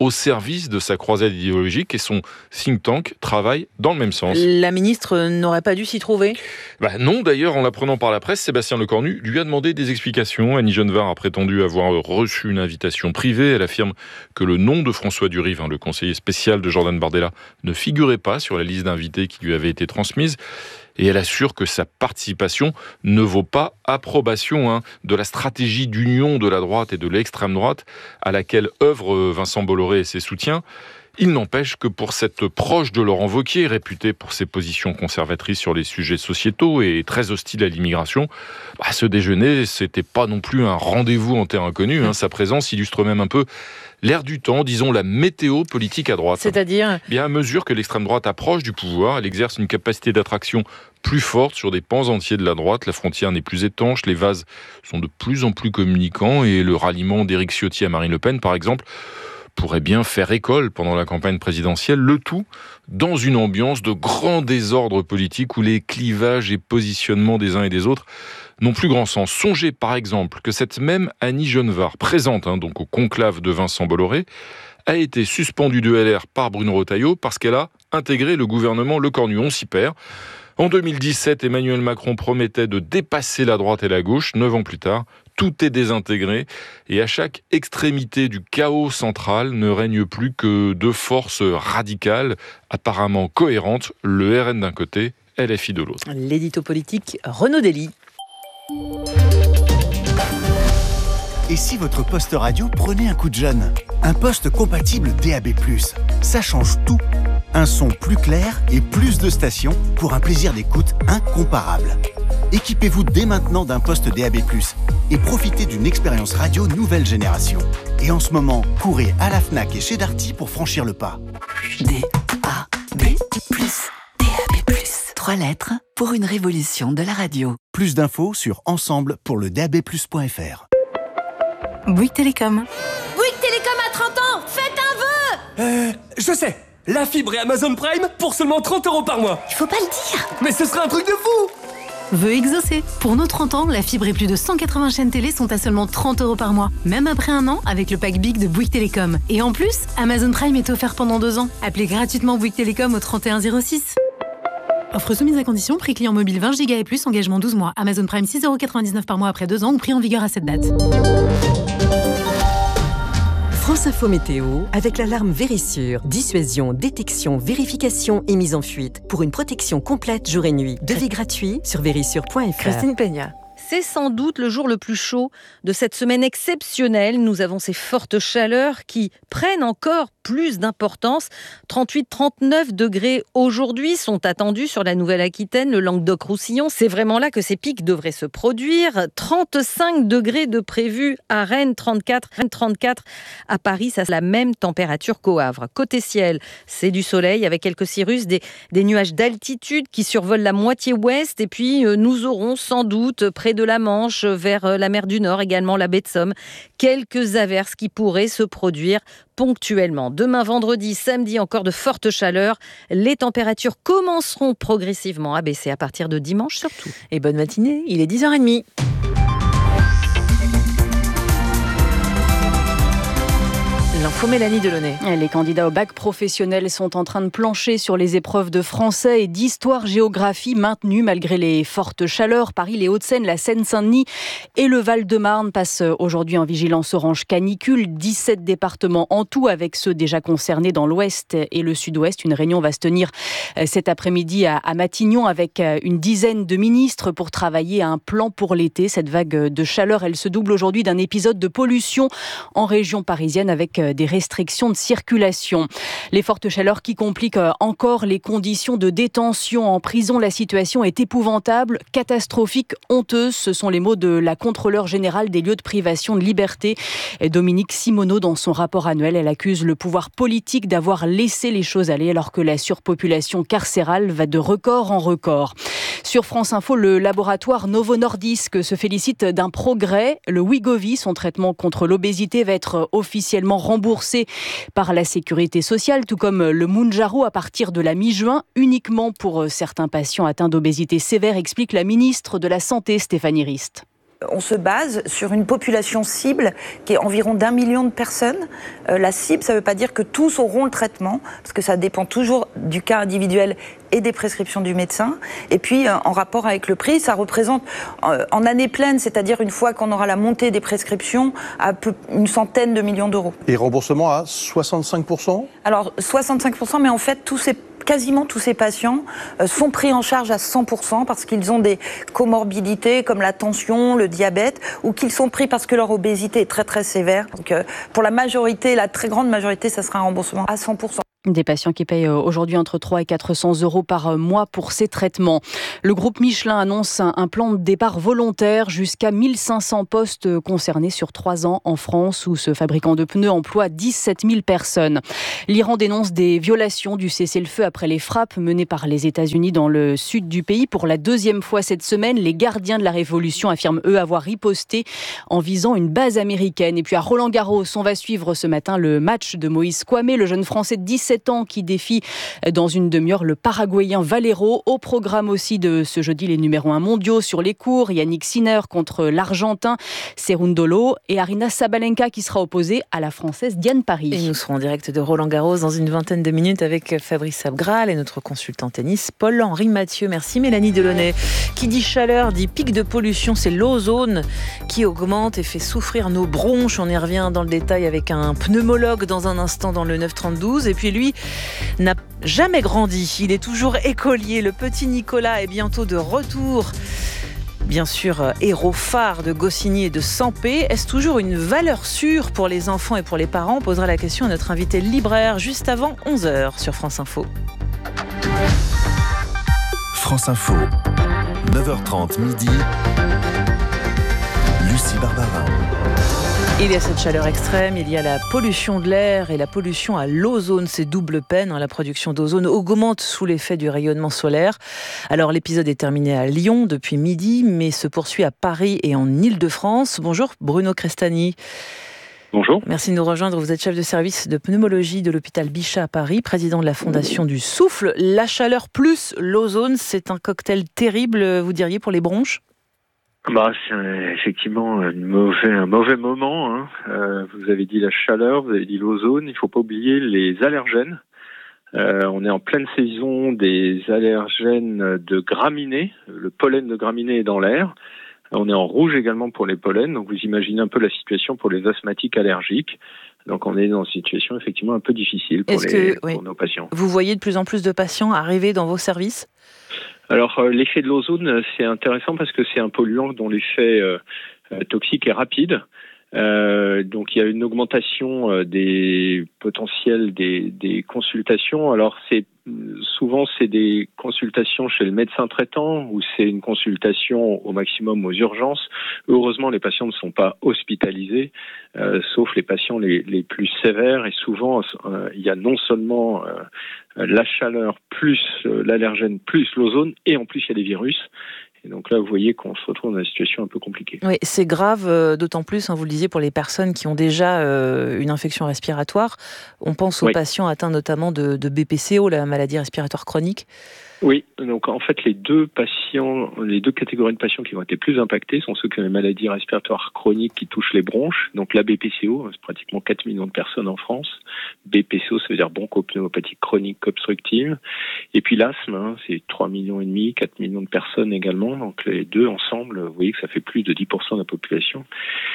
au service de sa croisade idéologique et son think tank travaille dans le même sens. La ministre n'aurait pas dû s'y trouver ? Bah non, d'ailleurs, en l'apprenant par la presse, Sébastien Lecornu lui a demandé des explications. Annie Genevard a prétendu avoir reçu une invitation privée. Elle affirme que le nom de François Durive, hein, le conseiller spécial de Jordan Bardella, ne figurait pas sur la liste d'invités qui lui avait été transmise. Et elle assure que sa participation ne vaut pas approbation hein, de la stratégie d'union de la droite et de l'extrême droite à laquelle œuvrent Vincent Bolloré et ses soutiens. Il n'empêche que pour cette proche de Laurent Wauquiez, réputée pour ses positions conservatrices sur les sujets sociétaux et très hostile à l'immigration, bah, ce déjeuner, c'était pas non plus un rendez-vous en terre inconnue. Hein. Sa présence illustre même un peu l'air du temps, disons la météo politique à droite. C'est-à-dire ? Bien à mesure que l'extrême droite approche du pouvoir, elle exerce une capacité d'attraction plus forte sur des pans entiers de la droite. La frontière n'est plus étanche, les vases sont de plus en plus communicants et le ralliement d'Éric Ciotti à Marine Le Pen, par exemple, pourrait bien faire école pendant la campagne présidentielle, le tout dans une ambiance de grand désordre politique où les clivages et positionnements des uns et des autres n'ont plus grand sens. Songez par exemple que cette même Annie Genevard, présente hein, donc au conclave de Vincent Bolloré, a été suspendue de L R par Bruno Retailleau parce qu'elle a intégré le gouvernement Lecornu. On s'y perd. En deux mille dix-sept, Emmanuel Macron promettait de dépasser la droite et la gauche. Neuf ans plus tard, tout est désintégré. Et à chaque extrémité du chaos central ne règne plus que deux forces radicales, apparemment cohérentes, le R N d'un côté, L F I de l'autre. L'édito politique, Renaud Dely. Et si votre poste radio prenait un coup de jeune ? Un poste compatible D A B plus, ça change tout. Un son plus clair et plus de stations pour un plaisir d'écoute incomparable. Équipez-vous dès maintenant d'un poste D A B plus et profitez d'une expérience radio nouvelle génération. Et en ce moment, courez à la Fnac et chez Darty pour franchir le pas. D A B plus, D A B plus. Trois lettres pour une révolution de la radio. Plus d'infos sur ensemble pour le D A B plus point F R. Bouygues Télécom. Bouygues Télécom a trente ans, faites un vœu. Euh, je sais. La fibre et Amazon Prime pour seulement trente euros par mois. Il faut pas le dire. Mais ce serait un truc de fou. Vœu exaucé. Pour nos trente ans, la fibre et plus de cent quatre-vingts chaînes télé sont à seulement trente euros par mois. Même après un an, avec le pack Big de Bouygues Télécom. Et en plus, Amazon Prime est offert pendant deux ans. Appelez gratuitement Bouygues Télécom au trente et un zéro six. Offre soumise à condition, prix client mobile vingt giga et plus, engagement douze mois. Amazon Prime six euros quatre-vingt-dix-neuf par mois après deux ans ou prix en vigueur à cette date. France Info Météo, avec l'alarme Vérissure. Dissuasion, détection, vérification et mise en fuite. Pour une protection complète jour et nuit. Devis gratuit sur vérissure point F R. Christine Peña. C'est sans doute le jour le plus chaud de cette semaine exceptionnelle. Nous avons ces fortes chaleurs qui prennent encore plus d'importance. trente-huit à trente-neuf degrés aujourd'hui sont attendus sur la Nouvelle-Aquitaine, le Languedoc-Roussillon. C'est vraiment là que ces pics devraient se produire. trente-cinq degrés de prévus à Rennes, trente-quatre, Rennes trente-quatre à Paris. Ça, c'est la même température qu'au Havre. Côté ciel, c'est du soleil avec quelques cirrus, des, des nuages d'altitude qui survolent la moitié ouest. Et puis, euh, nous aurons sans doute près de la Manche, vers la mer du Nord, également la baie de Somme, quelques averses qui pourraient se produire ponctuellement. Demain, vendredi, samedi, encore de fortes chaleurs. Les températures commenceront progressivement à baisser à partir de dimanche surtout. Et bonne matinée, il est dix heures trente. L'info Mélanie Delaunay. Les candidats au bac professionnel sont en train de plancher sur les épreuves de français et d'histoire-géographie maintenues malgré les fortes chaleurs. Paris, les Hauts-de-Seine, la Seine-Saint-Denis et le Val-de-Marne passent aujourd'hui en vigilance orange canicule. dix-sept départements en tout avec ceux déjà concernés dans l'ouest et le sud-ouest. Une réunion va se tenir cet après-midi à Matignon avec une dizaine de ministres pour travailler à un plan pour l'été. Cette vague de chaleur, elle se double aujourd'hui d'un épisode de pollution en région parisienne avec des restrictions de circulation. Les fortes chaleurs qui compliquent encore les conditions de détention en prison. La situation est épouvantable, catastrophique, honteuse. Ce sont les mots de la contrôleure générale des lieux de privation de liberté, Dominique Simoneau. Dans son rapport annuel, elle accuse le pouvoir politique d'avoir laissé les choses aller alors que la surpopulation carcérale va de record en record. Sur France Info, le laboratoire Novo Nordisk se félicite d'un progrès. Le Wegovy, son traitement contre l'obésité, va être officiellement remboursé par la sécurité sociale, tout comme le Mounjaro à partir de la mi-juin, uniquement pour certains patients atteints d'obésité sévère, explique la ministre de la Santé, Stéphanie Rist. On se base sur une population cible qui est environ d'un million de personnes. Euh, la cible, ça ne veut pas dire que tous auront le traitement, parce que ça dépend toujours du cas individuel et des prescriptions du médecin. Et puis, euh, en rapport avec le prix, ça représente euh, en année pleine, c'est-à-dire une fois qu'on aura la montée des prescriptions, à peu, une centaine de millions d'euros. Et remboursement à soixante-cinq pour cent ? Alors, soixante-cinq pour cent, mais en fait, tous ces quasiment tous ces patients euh, sont pris en charge à cent pour cent parce qu'ils ont des comorbidités comme la tension, le diabète, ou qu'ils sont pris parce que leur obésité est très très sévère. Donc euh, pour la majorité, la très grande majorité, ça sera un remboursement à cent pour cent. Des patients qui payent aujourd'hui entre trois et quatre cents euros par mois pour ces traitements. Le groupe Michelin annonce un plan de départ volontaire jusqu'à mille cinq cents postes concernés sur trois ans en France, où ce fabricant de pneus emploie dix-sept mille personnes. L'Iran dénonce des violations du cessez-le-feu après les frappes menées par les États-Unis dans le sud du pays. Pour la deuxième fois cette semaine, les gardiens de la révolution affirment eux avoir riposté en visant une base américaine. Et puis à Roland-Garros, on va suivre ce matin le match de Moïse Kouamé, le jeune Français de dix-sept ans qui défie dans une demi-heure le Paraguayen Valero. Au programme aussi de ce jeudi les numéros un mondiaux sur les cours, Yannick Sinner contre l'Argentin Cerundolo et Aryna Sabalenka qui sera opposée à la Française Diane Paris. Et nous serons en direct de Roland-Garros dans une vingtaine de minutes avec Fabrice Abgral et notre consultant tennis Paul-Henri Mathieu. Merci Mélanie Delaunay. Qui dit chaleur dit pic de pollution, c'est l'ozone qui augmente et fait souffrir nos bronches. On y revient dans le détail avec un pneumologue dans un instant dans le neuf trente douze. Et puis lui n'a jamais grandi, il est toujours écolier. Le petit Nicolas est bientôt de retour. Bien sûr, héros phare de Goscinny et de Sampé. Est-ce toujours une valeur sûre pour les enfants et pour les parents ? On posera la question à notre invité libraire juste avant onze heures sur France Info. France Info, neuf heures trente midi, Lucie Barbara. Il y a cette chaleur extrême, il y a la pollution de l'air et la pollution à l'ozone. C'est double peine. La production d'ozone augmente sous l'effet du rayonnement solaire. Alors l'épisode est terminé à Lyon depuis midi, mais se poursuit à Paris et en Île-de-France. Bonjour Bruno Crestani. Bonjour. Merci de nous rejoindre. Vous êtes chef de service de pneumologie de l'hôpital Bichat à Paris, président de la Fondation du Souffle. La chaleur plus l'ozone, c'est un cocktail terrible, vous diriez, pour les bronches ? Bah, c'est effectivement un mauvais, un mauvais moment. Hein. Euh, vous avez dit la chaleur, vous avez dit l'ozone. Il faut pas oublier les allergènes. Euh, on est en pleine saison des allergènes de graminées. Le pollen de graminées est dans l'air. On est en rouge également pour les pollens. Donc vous imaginez un peu la situation pour les asthmatiques allergiques. Donc on est dans une situation effectivement un peu difficile pour, les, que, oui. pour nos patients. Vous voyez de plus en plus de patients arriver dans vos services ? Alors euh, l'effet de l'ozone, c'est intéressant parce que c'est un polluant dont l'effet euh, toxique est rapide. Euh, donc il y a une augmentation euh, des potentiels des, des consultations. Alors c'est souvent c'est des consultations chez le médecin traitant ou c'est une consultation au maximum aux urgences. Heureusement les patients ne sont pas hospitalisés, euh, sauf les patients les, les plus sévères. Et souvent euh, il y a non seulement euh, la chaleur plus euh, l'allergène plus l'ozone et en plus il y a des virus. Et donc là, vous voyez qu'on se retrouve dans une situation un peu compliquée. Oui, c'est grave, euh, d'autant plus, hein, vous le disiez, pour les personnes qui ont déjà euh, une infection respiratoire. On pense aux oui. patients atteints notamment de, de B P C O, la maladie respiratoire chronique. Oui, donc en fait, les deux patients, les deux catégories de patients qui vont être les plus impactés sont ceux qui ont les maladies respiratoires chroniques qui touchent les bronches. Donc la B P C O, c'est pratiquement quatre millions de personnes en France. B P C O, ça veut dire bronchopneumopathie chronique obstructive. Et puis l'asthme, hein, c'est trois millions et demi, quatre millions de personnes également. Donc les deux ensemble, vous voyez que ça fait plus de dix pour cent de la population.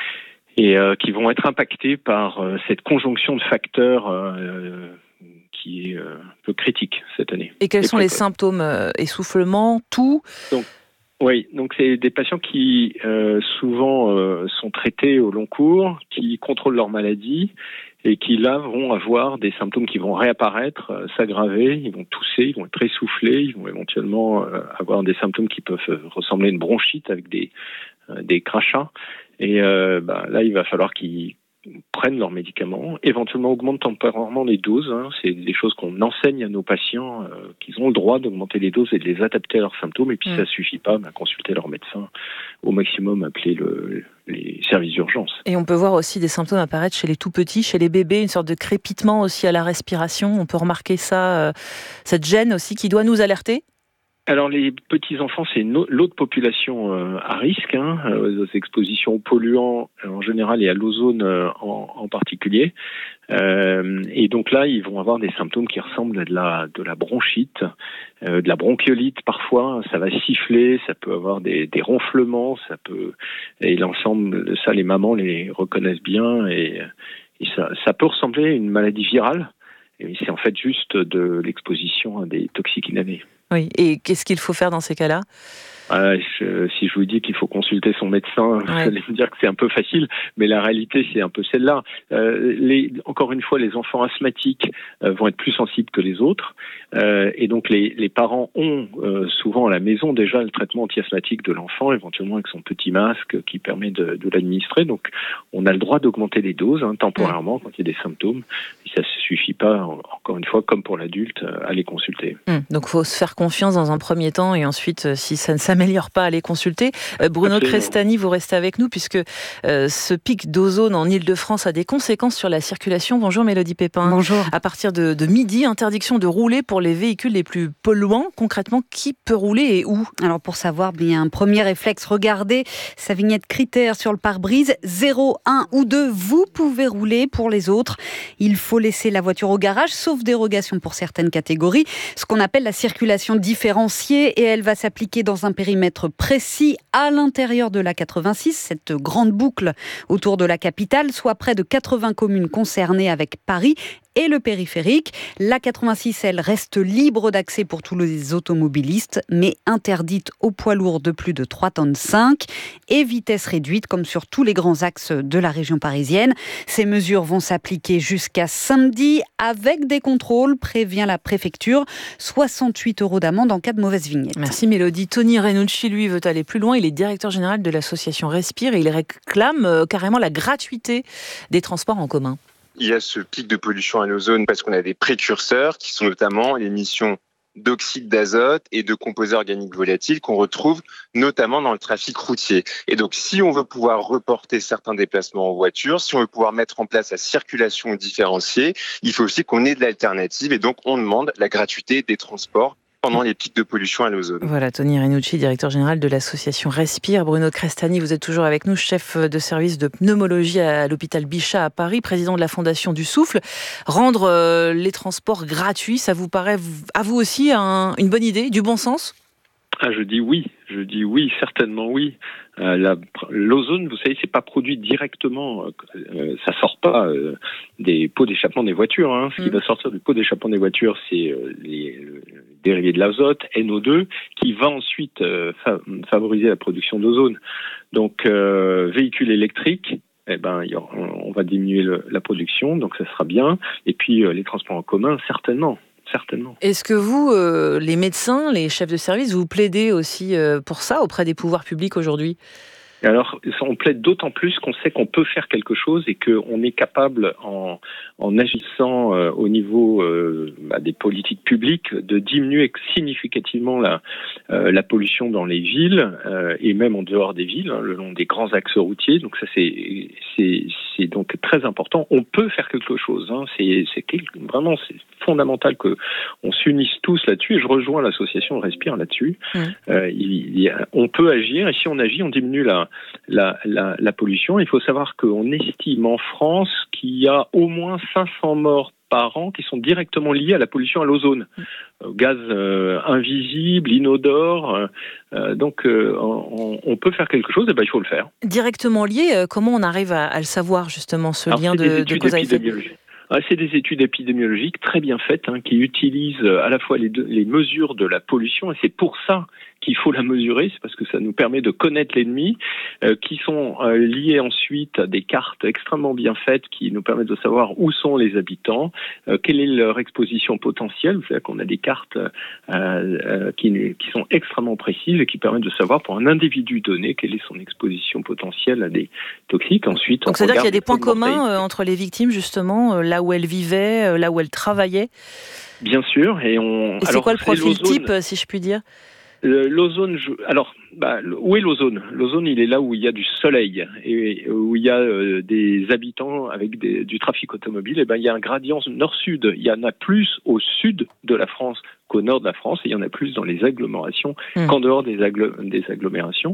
Et euh, qui vont être impactés par euh, cette conjonction de facteurs euh, qui est euh, un peu critique cette année. Et quels et sont les symptômes euh, essoufflement, toux ? Donc, oui, donc c'est des patients qui euh, souvent euh, sont traités au long cours, qui contrôlent leur maladie et qui là vont avoir des symptômes qui vont réapparaître, euh, s'aggraver, ils vont tousser, ils vont être essoufflés, ils vont éventuellement euh, avoir des symptômes qui peuvent ressembler à une bronchite avec des, euh, des crachats. Et euh, bah, là, il va falloir qu'ils prennent leurs médicaments, éventuellement augmentent temporairement les doses. Hein. C'est des choses qu'on enseigne à nos patients, euh, qu'ils ont le droit d'augmenter les doses et de les adapter à leurs symptômes. Et puis, mmh. ça ne suffit pas, bah, consulter leur médecin. Au maximum, appeler le, les services d'urgence. Et on peut voir aussi des symptômes apparaître chez les tout-petits, chez les bébés, une sorte de crépitement aussi à la respiration. On peut remarquer ça, euh, cette gêne aussi qui doit nous alerter ? Alors les petits-enfants, c'est une, l'autre population euh, à risque, hein, aux expositions aux polluants euh, en général et à l'ozone euh, en, en particulier. Euh, et donc là, ils vont avoir des symptômes qui ressemblent à de la, de la bronchite, euh, de la bronchiolite parfois. Ça va siffler, ça peut avoir des, des ronflements, ça peut, et l'ensemble de ça, les mamans les reconnaissent bien, et, et ça, ça peut ressembler à une maladie virale. Et c'est en fait juste de l'exposition à des toxiques inhalés. Oui, et qu'est-ce qu'il faut faire dans ces cas-là ? Euh, je, si je vous dis qu'il faut consulter son médecin, ouais. Vous allez me dire que c'est un peu facile, mais la réalité c'est un peu celle-là. Euh, les, encore une fois, les enfants asthmatiques euh, vont être plus sensibles que les autres, euh, et donc les, les parents ont euh, souvent à la maison déjà le traitement anti-asthmatique de l'enfant, éventuellement avec son petit masque qui permet de, de l'administrer. Donc on a le droit d'augmenter les doses hein, temporairement quand il y a des symptômes. Et ça ne suffit pas, encore une fois, comme pour l'adulte, à les consulter. Hum, donc il faut se faire confiance dans un premier temps, et ensuite, si ça ne s'améliore pas, aller consulter. Euh, Bruno Absolument. Crestani, vous restez avec nous, puisque euh, ce pic d'ozone en Ile-de-France a des conséquences sur la circulation. Bonjour Mélodie Pépin. Bonjour. À partir de, de midi, interdiction de rouler pour les véhicules les plus polluants. Concrètement, qui peut rouler et où ? Alors pour savoir, il y a un premier réflexe. Regardez sa vignette critère sur le pare-brise. zéro, un ou deux, vous pouvez rouler. Pour les autres, il faut laisser la voiture au garage, sauf dérogation pour certaines catégories. Ce qu'on appelle la circulation différenciée, et elle va s'appliquer dans un périmètre précis à l'intérieur de l'A quatre-vingt-six, cette grande boucle autour de la capitale, soit près de quatre-vingts communes concernées avec Paris et le périphérique. L'A quatre-vingt-six, elle, reste libre d'accès pour tous les automobilistes, mais interdite aux poids lourds de plus de trois tonnes cinq et vitesse réduite, comme sur tous les grands axes de la région parisienne. Ces mesures vont s'appliquer jusqu'à samedi, avec des contrôles, prévient la préfecture. soixante-huit euros d'amende en cas de mauvaise vignette. Merci Mélodie. Tony Renucci, lui, veut aller plus loin. Il est directeur général de l'association Respire et il réclame euh, carrément la gratuité des transports en commun. Il y a ce pic de pollution à l'ozone parce qu'on a des précurseurs qui sont notamment l'émission d'oxyde d'azote et de composés organiques volatiles qu'on retrouve notamment dans le trafic routier. Et donc, si on veut pouvoir reporter certains déplacements en voiture, si on veut pouvoir mettre en place la circulation différenciée, il faut aussi qu'on ait de l'alternative. Et donc, on demande la gratuité des transports pendant les pics de pollution à l'ozone. Voilà, Tony Renucci, directeur général de l'association Respire. Bruno Crestani, vous êtes toujours avec nous, chef de service de pneumologie à l'hôpital Bichat à Paris, président de la Fondation du Souffle. Rendre euh, les transports gratuits, ça vous paraît, à vous aussi, un, une bonne idée, du bon sens ? Ah, je dis oui, je dis oui, certainement oui. Euh, la, l'ozone, vous savez, c'est pas produit directement, euh, ça sort pas euh, des pots d'échappement des voitures. Hein. Ce mmh. qui va sortir du pot d'échappement des voitures, c'est euh, les euh, dérivés de l'azote, N O deux, qui va ensuite euh, fa- favoriser la production d'ozone. Donc, euh, véhicules électriques, eh ben, on va diminuer le, la production, donc ça sera bien. Et puis, euh, les transports en commun, certainement. Certainement. Est-ce que vous, euh, les médecins, les chefs de service, vous plaidez aussi euh, pour ça auprès des pouvoirs publics aujourd'hui ? Et alors, on plaide d'autant plus qu'on sait qu'on peut faire quelque chose et qu'on est capable, en, en agissant euh, au niveau euh, bah, des politiques publiques, de diminuer significativement la, euh, la pollution dans les villes euh, et même en dehors des villes, hein, le long des grands axes routiers. Donc ça, c'est, c'est, c'est donc très important. On peut faire quelque chose. Hein. C'est, c'est vraiment c'est fondamental que on s'unisse tous là-dessus. Et je rejoins l'association Respire là-dessus. Mmh. Euh, il, il y a, on peut agir et si on agit, on diminue la La, la, la pollution. Il faut savoir qu'on estime en France qu'il y a au moins cinq cents morts par an qui sont directement liés à la pollution à l'ozone. Euh, gaz euh, invisible, inodore. Euh, donc, euh, on, on peut faire quelque chose, et ben il faut le faire. Directement lié, euh, comment on arrive à, à le savoir, justement, ce Alors, lien de, de cause à effet ? Ah, c'est des études épidémiologiques très bien faites hein, qui utilisent à la fois les, deux, les mesures de la pollution et c'est pour ça qu'il faut la mesurer, c'est parce que ça nous permet de connaître l'ennemi, euh, qui sont euh, liés ensuite à des cartes extrêmement bien faites qui nous permettent de savoir où sont les habitants, euh, quelle est leur exposition potentielle. Vous savez qu'on a des cartes euh, euh, qui, qui sont extrêmement précises et qui permettent de savoir pour un individu donné quelle est son exposition potentielle à des toxiques. Ensuite, donc c'est-à-dire qu'il y a des points communs euh, entre les victimes justement, euh, là où elles vivaient, euh, là où elles travaillaient. Bien sûr, et on. Et c'est Alors, quoi le profil type, si je puis dire ? Euh, l'ozone, je... alors, bah, où est l'ozone ? L'ozone, il est là où il y a du soleil et où il y a euh, des habitants avec des, du trafic automobile. Et ben, il y a un gradient nord-sud. Il y en a plus au sud de la France qu'au nord de la France, et il y en a plus dans les agglomérations mmh. qu'en dehors des, agglo- des agglomérations.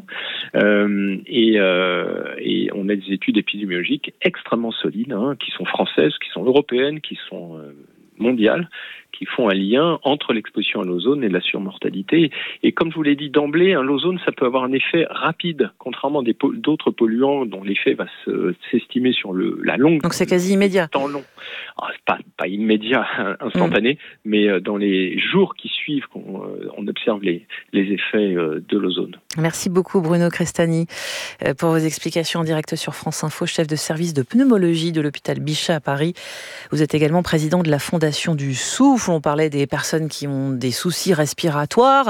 Euh, et, euh, et on a des études épidémiologiques extrêmement solides, hein, qui sont françaises, qui sont européennes, qui sont euh, mondiales, qui font un lien entre l'exposition à l'ozone et la surmortalité. Et comme je vous l'ai dit d'emblée, hein, l'ozone, ça peut avoir un effet rapide, contrairement à des po- d'autres polluants dont l'effet va se, s'estimer sur le, la longue... Donc c'est quasi immédiat. Temps long. Alors, c'est pas, pas immédiat, instantané, mmh. mais euh, dans les jours qui suivent, qu'on, euh, on observe les, les effets euh, de l'ozone. Merci beaucoup Bruno Crestani euh, pour vos explications en direct sur France Info, chef de service de pneumologie de l'hôpital Bichat à Paris. Vous êtes également président de la Fondation du Souffle. On parlait des personnes qui ont des soucis respiratoires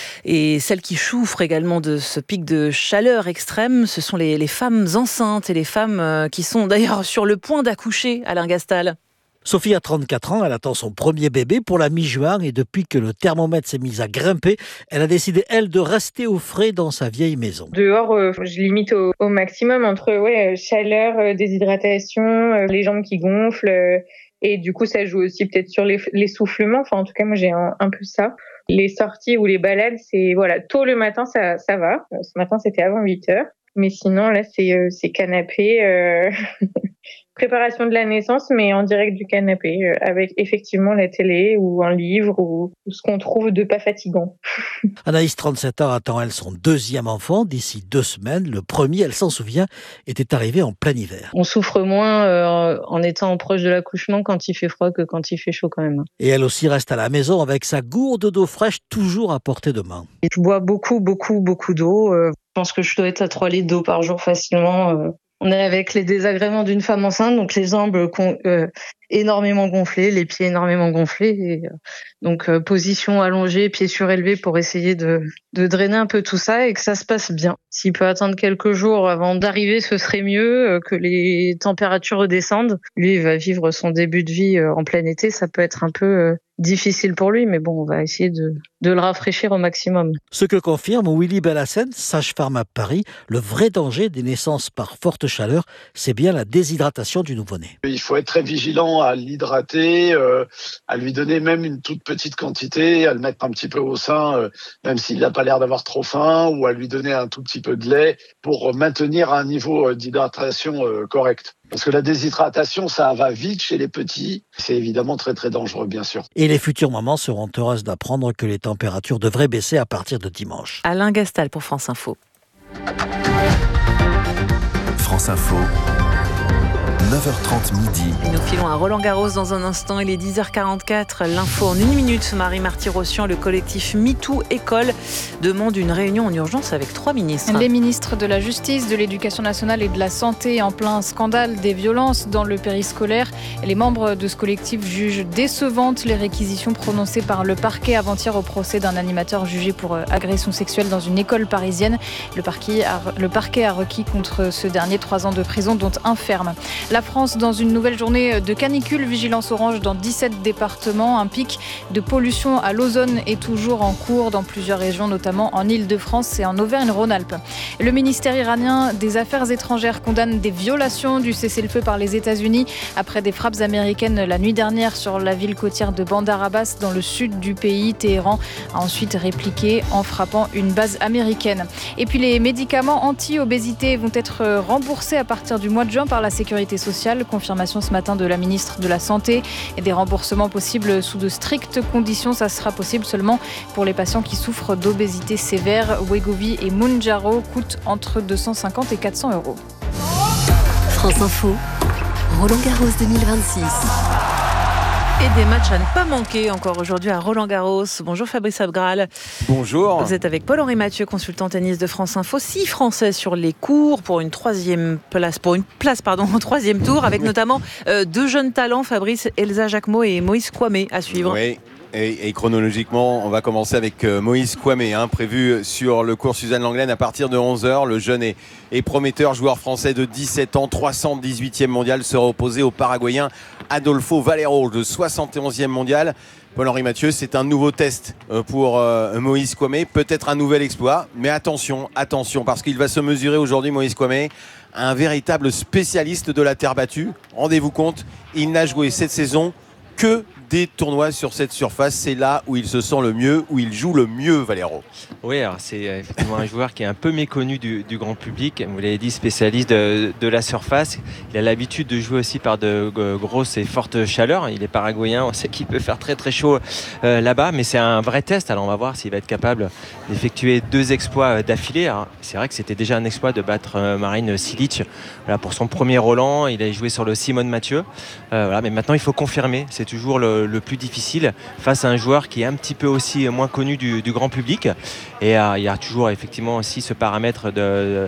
et celles qui souffrent également de ce pic de chaleur extrême. Ce sont les, les femmes enceintes et les femmes qui sont d'ailleurs sur le point d'accoucher, Alain Gastal. Sophie a trente-quatre ans, elle attend son premier bébé pour la mi-juin et depuis que le thermomètre s'est mis à grimper, elle a décidé, elle, de rester au frais dans sa vieille maison. Dehors, euh, je limite au, au maximum entre ouais, chaleur, euh, déshydratation, euh, les jambes qui gonflent euh, et du coup ça joue aussi peut-être sur les, l'essoufflement. Enfin en tout cas moi j'ai un, un peu ça. Les sorties ou les balades, c'est voilà tôt le matin ça, ça va. Ce matin c'était avant huit heures. Mais sinon là c'est, euh, c'est canapé... Euh... préparation de la naissance, mais en direct du canapé, euh, avec effectivement la télé ou un livre ou, ou ce qu'on trouve de pas fatigant. Anaïs, trente-sept ans, attend elle son deuxième enfant d'ici deux semaines. Le premier, elle s'en souvient, était arrivé en plein hiver. On souffre moins euh, en étant proche de l'accouchement quand il fait froid que quand il fait chaud quand même. Et elle aussi reste à la maison avec sa gourde d'eau fraîche toujours à portée de main. Je bois beaucoup, beaucoup, beaucoup d'eau. Euh, je pense que je dois être à trois litres d'eau par jour facilement. Euh. On est avec les désagréments d'une femme enceinte, donc les jambes con, euh, énormément gonflés, les pieds énormément gonflés. Et, euh, donc euh, position allongée, pieds surélevés pour essayer de, de drainer un peu tout ça et que ça se passe bien. S'il peut attendre quelques jours avant d'arriver, ce serait mieux, euh, que les températures redescendent. Lui, il va vivre son début de vie euh, en plein été, ça peut être un peu euh, difficile pour lui, mais bon, on va essayer de, de le rafraîchir au maximum. Ce que confirme Willy Bellassène, sage-femme à Paris, le vrai danger des naissances par forte chaleur, c'est bien la déshydratation du nouveau-né. Il faut être très vigilant à l'hydrater, euh, à lui donner même une toute petite quantité, à le mettre un petit peu au sein, euh, même s'il n'a pas l'air d'avoir trop faim, ou à lui donner un tout petit peu de lait pour maintenir un niveau d'hydratation euh, correct. Parce que la déshydratation, ça va vite chez les petits. C'est évidemment très très dangereux, bien sûr. Et les futures mamans seront heureuses d'apprendre que les températures devraient baisser à partir de dimanche. Alain Gastal pour France Info. France Info. neuf heures trente midi. Et nous filons à Roland-Garros dans un instant. Il est dix heures quarante-quatre. L'info en une minute. Marie-Marty Rossian, le collectif MeToo École demande une réunion en urgence avec trois ministres. Les ministres de la Justice, de l'Éducation nationale et de la Santé en plein scandale des violences dans le périscolaire. Les membres de ce collectif jugent décevantes les réquisitions prononcées par le parquet avant-hier au procès d'un animateur jugé pour agression sexuelle dans une école parisienne. Le parquet a, le parquet a requis contre ce dernier trois ans de prison, dont un ferme. La France dans une nouvelle journée de canicule, vigilance orange dans dix-sept départements. Un pic de pollution à l'ozone est toujours en cours dans plusieurs régions, notamment en Île-de-France et en Auvergne-Rhône-Alpes. Le ministère iranien des Affaires étrangères condamne des violations du cessez-le-feu par les États-Unis après des frappes américaines la nuit dernière sur la ville côtière de Bandar Abbas dans le sud du pays. Téhéran a ensuite répliqué en frappant une base américaine. Et puis les médicaments anti-obésité vont être remboursés à partir du mois de juin par la sécurité sociale. Confirmation ce matin de la ministre de la Santé et des remboursements possibles sous de strictes conditions. Ça sera possible seulement pour les patients qui souffrent d'obésité sévère. Wegovy et Mounjaro coûtent entre deux cent cinquante et quatre cents euros. France Info, Roland-Garros deux mille vingt-six. Et des matchs à ne pas manquer encore aujourd'hui à Roland-Garros. Bonjour Fabrice Abgral. Bonjour. Vous êtes avec Paul-Henri Mathieu, consultant tennis de France Info. Six Français sur les cours pour une troisième place, pour une place pardon, au troisième tour, avec notamment euh, deux jeunes talents, Fabrice, Elsa Jacquemot et Moïse Kouamé à suivre. Oui. Et, et chronologiquement, on va commencer avec euh, Moïse Kouamé, hein, prévu sur le cours Suzanne Lenglen à partir de onze heures. Le jeune et, et prometteur joueur français de dix-sept ans, trois cent dix-huitième mondial, sera opposé au Paraguayen Adolfo Valero, le soixante et onzième mondial. Paul-Henri Mathieu, c'est un nouveau test pour euh, Moïse Kouamé, peut-être un nouvel exploit, mais attention, attention, parce qu'il va se mesurer aujourd'hui, Moïse Kouamé, un véritable spécialiste de la terre battue. Rendez-vous compte, il n'a joué cette saison que des tournois sur cette surface. C'est là où il se sent le mieux, où il joue le mieux, Valero. Oui, alors c'est effectivement un joueur qui est un peu méconnu du, du grand public. Vous l'avez dit, spécialiste de, de la surface. Il a l'habitude de jouer aussi par de grosses et fortes chaleurs. Il est paraguayen, on sait qu'il peut faire très très chaud euh, là-bas, mais c'est un vrai test. Alors on va voir s'il va être capable d'effectuer deux exploits d'affilée. Alors, c'est vrai que c'était déjà un exploit de battre euh, Marin Cilic voilà, pour son premier Roland. Il a joué sur le Simone Mathieu. Euh, voilà, mais maintenant il faut confirmer. C'est toujours le, le plus difficile face à un joueur qui est un petit peu aussi moins connu du, du grand public. Et euh, il y a toujours effectivement aussi ce paramètre de,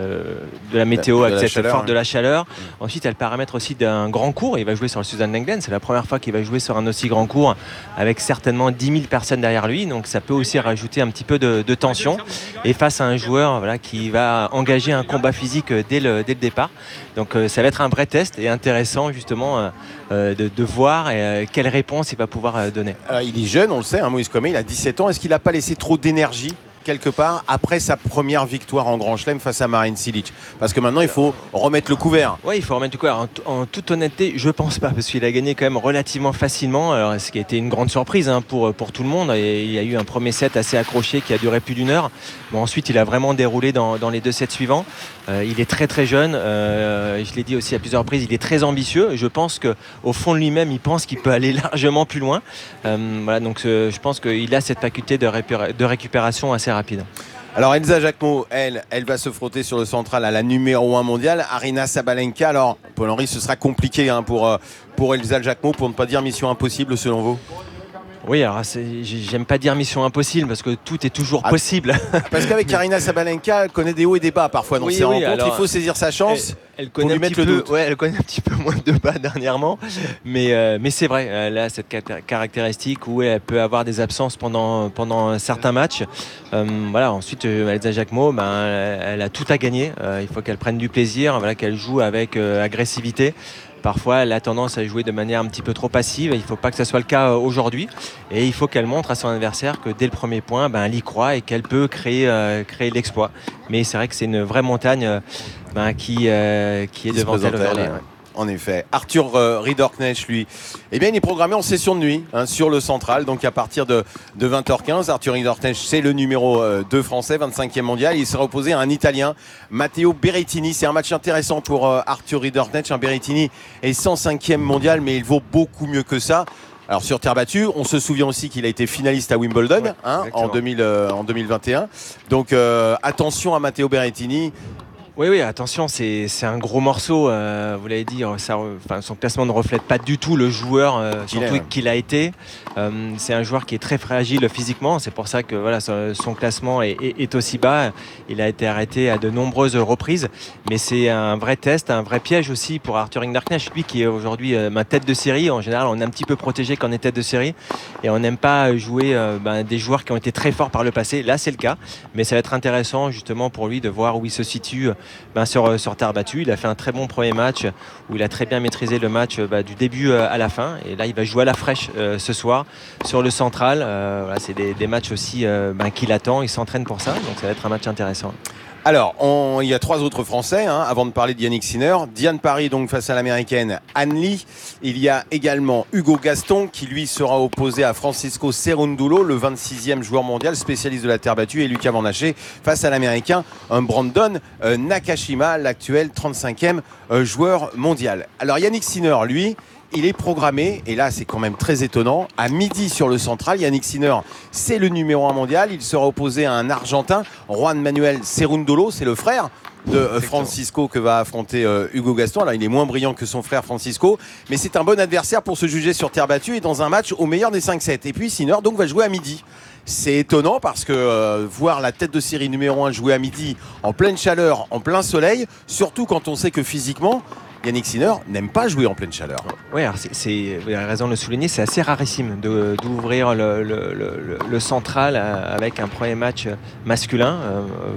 de la météo avec cette forte de la chaleur. Mmh. Ensuite, il y a le paramètre aussi d'un grand cours. Il va jouer sur le Suzanne Lenglen. C'est la première fois qu'il va jouer sur un aussi grand cours avec certainement dix mille personnes derrière lui. Donc ça peut aussi rajouter un petit peu de, de tension. Et face à un joueur voilà, qui va engager un combat physique dès le, dès le départ. Donc euh, ça va être un vrai test et intéressant justement euh, de, de voir euh, quelle réponse il va pouvoir euh, donner. Alors, il est jeune, on le sait, hein, Moïse Kouamé, il a dix-sept ans. Est-ce qu'il n'a pas laissé trop d'énergie quelque part après sa première victoire en Grand Chelem face à Marin Cilic? Parce que maintenant il faut remettre le couvert. Oui, il faut remettre le couvert. En, t- en toute honnêteté, je pense pas, parce qu'il a gagné quand même relativement facilement. Alors, ce qui a été une grande surprise hein, pour, pour tout le monde. Et il y a eu un premier set assez accroché qui a duré plus d'une heure. Bon, ensuite, il a vraiment déroulé dans, dans les deux sets suivants. Euh, il est très très jeune. Euh, je l'ai dit aussi à plusieurs reprises, il est très ambitieux. Je pense qu'au fond de lui-même, il pense qu'il peut aller largement plus loin. Euh, voilà, donc euh, je pense qu'il a cette faculté de, répé- de récupération assez rapide. Alors Elsa Jacquemot, elle, elle va se frotter sur le central à la numéro un mondiale, Aryna Sabalenka. Alors Paul-Henri, ce sera compliqué hein, pour, pour Elsa Jacquemot, pour ne pas dire mission impossible selon vous? Oui, alors c'est, j'aime pas dire mission impossible parce que tout est toujours ah, possible. Parce qu'avec Aryna Sabalenka, elle connaît des hauts et des bas parfois dans oui, ses Elle, elle connaît pour lui un mettre petit le peu, ouais, elle connaît un petit peu moins de bas dernièrement, mais euh, mais c'est vrai, elle a cette caractéristique où elle peut avoir des absences pendant pendant certains matchs. Euh, voilà. Ensuite, Elsa Jacquemot, ben, elle a tout à gagner. Euh, il faut qu'elle prenne du plaisir, voilà, qu'elle joue avec euh, agressivité. Parfois, elle a tendance à jouer de manière un petit peu trop passive. Il ne faut pas que ce soit le cas aujourd'hui. Et il faut qu'elle montre à son adversaire que dès le premier point, ben, elle y croit et qu'elle peut créer, euh, créer l'exploit. Mais c'est vrai que c'est une vraie montagne ben, qui, euh, qui est qui devant elle aujourd'hui. Ouais. En effet. Arthur euh, Ridderknecht, lui, eh bien, il est programmé en session de nuit hein, sur le central. Donc à partir de, de vingt heures quinze, Arthur Ridderknecht, c'est le numéro euh, deux français, vingt-cinquième mondial. Il sera opposé à un Italien, Matteo Berrettini. C'est un match intéressant pour euh, Arthur Ridderknecht. Un Berrettini est cent cinquième mondial, mais il vaut beaucoup mieux que ça. Alors sur terre battue, on se souvient aussi qu'il a été finaliste à Wimbledon ouais, hein, en, deux mille, euh, en deux mille vingt et un. Donc euh, attention à Matteo Berrettini. Oui, oui, attention, c'est, c'est un gros morceau, euh, vous l'avez dit, ça, enfin, son classement ne reflète pas du tout le joueur, euh, surtout est, qu'il a été. Euh, c'est un joueur qui est très fragile physiquement, c'est pour ça que voilà, son, son classement est, est, est aussi bas. Il a été arrêté à de nombreuses reprises, mais c'est un vrai test, un vrai piège aussi pour Arthur Ridderknecht, lui qui est aujourd'hui euh, ma tête de série. En général, on est un petit peu protégé quand on est tête de série et on n'aime pas jouer euh, ben, des joueurs qui ont été très forts par le passé. Là, c'est le cas, mais ça va être intéressant justement pour lui de voir où il se situe. Ben sur, sur terre battue. Il a fait un très bon premier match où il a très bien maîtrisé le match bah, du début à la fin. Et là, il va jouer à la fraîche euh, ce soir sur le central. Euh, voilà, c'est des, des matchs aussi euh, ben, qu'il attend. Il s'entraîne pour ça. Donc ça va être un match intéressant. Alors, on, il y a trois autres Français, hein, avant de parler de Yannick Sinner. Diane Parry, donc, face à l'américaine Anne Lee. Il y a également Hugo Gaston, qui lui sera opposé à Francisco Cerundolo, le vingt-sixième joueur mondial, spécialiste de la terre battue, et Lucas Van Haché, face à l'américain un Brandon euh, Nakashima, l'actuel trente-cinquième euh, joueur mondial. Alors, Yannick Sinner, lui, il est programmé, et là c'est quand même très étonnant, à midi sur le central. Yannick Sinner, c'est le numéro un mondial. Il sera opposé à un Argentin, Juan Manuel Cerundolo, c'est le frère de euh, Francisco que va affronter euh, Hugo Gaston. Alors il est moins brillant que son frère Francisco, mais c'est un bon adversaire pour se juger sur terre battue et dans un match au meilleur des cinq sept. Et puis Sinner donc va jouer à midi. C'est étonnant parce que euh, voir la tête de série numéro un jouer à midi en pleine chaleur, en plein soleil, surtout quand on sait que physiquement Yannick Sinner n'aime pas jouer en pleine chaleur. Oui, alors c'est, c'est, vous avez raison de le souligner, c'est assez rarissime de, d'ouvrir le, le, le, le central avec un premier match masculin. Euh,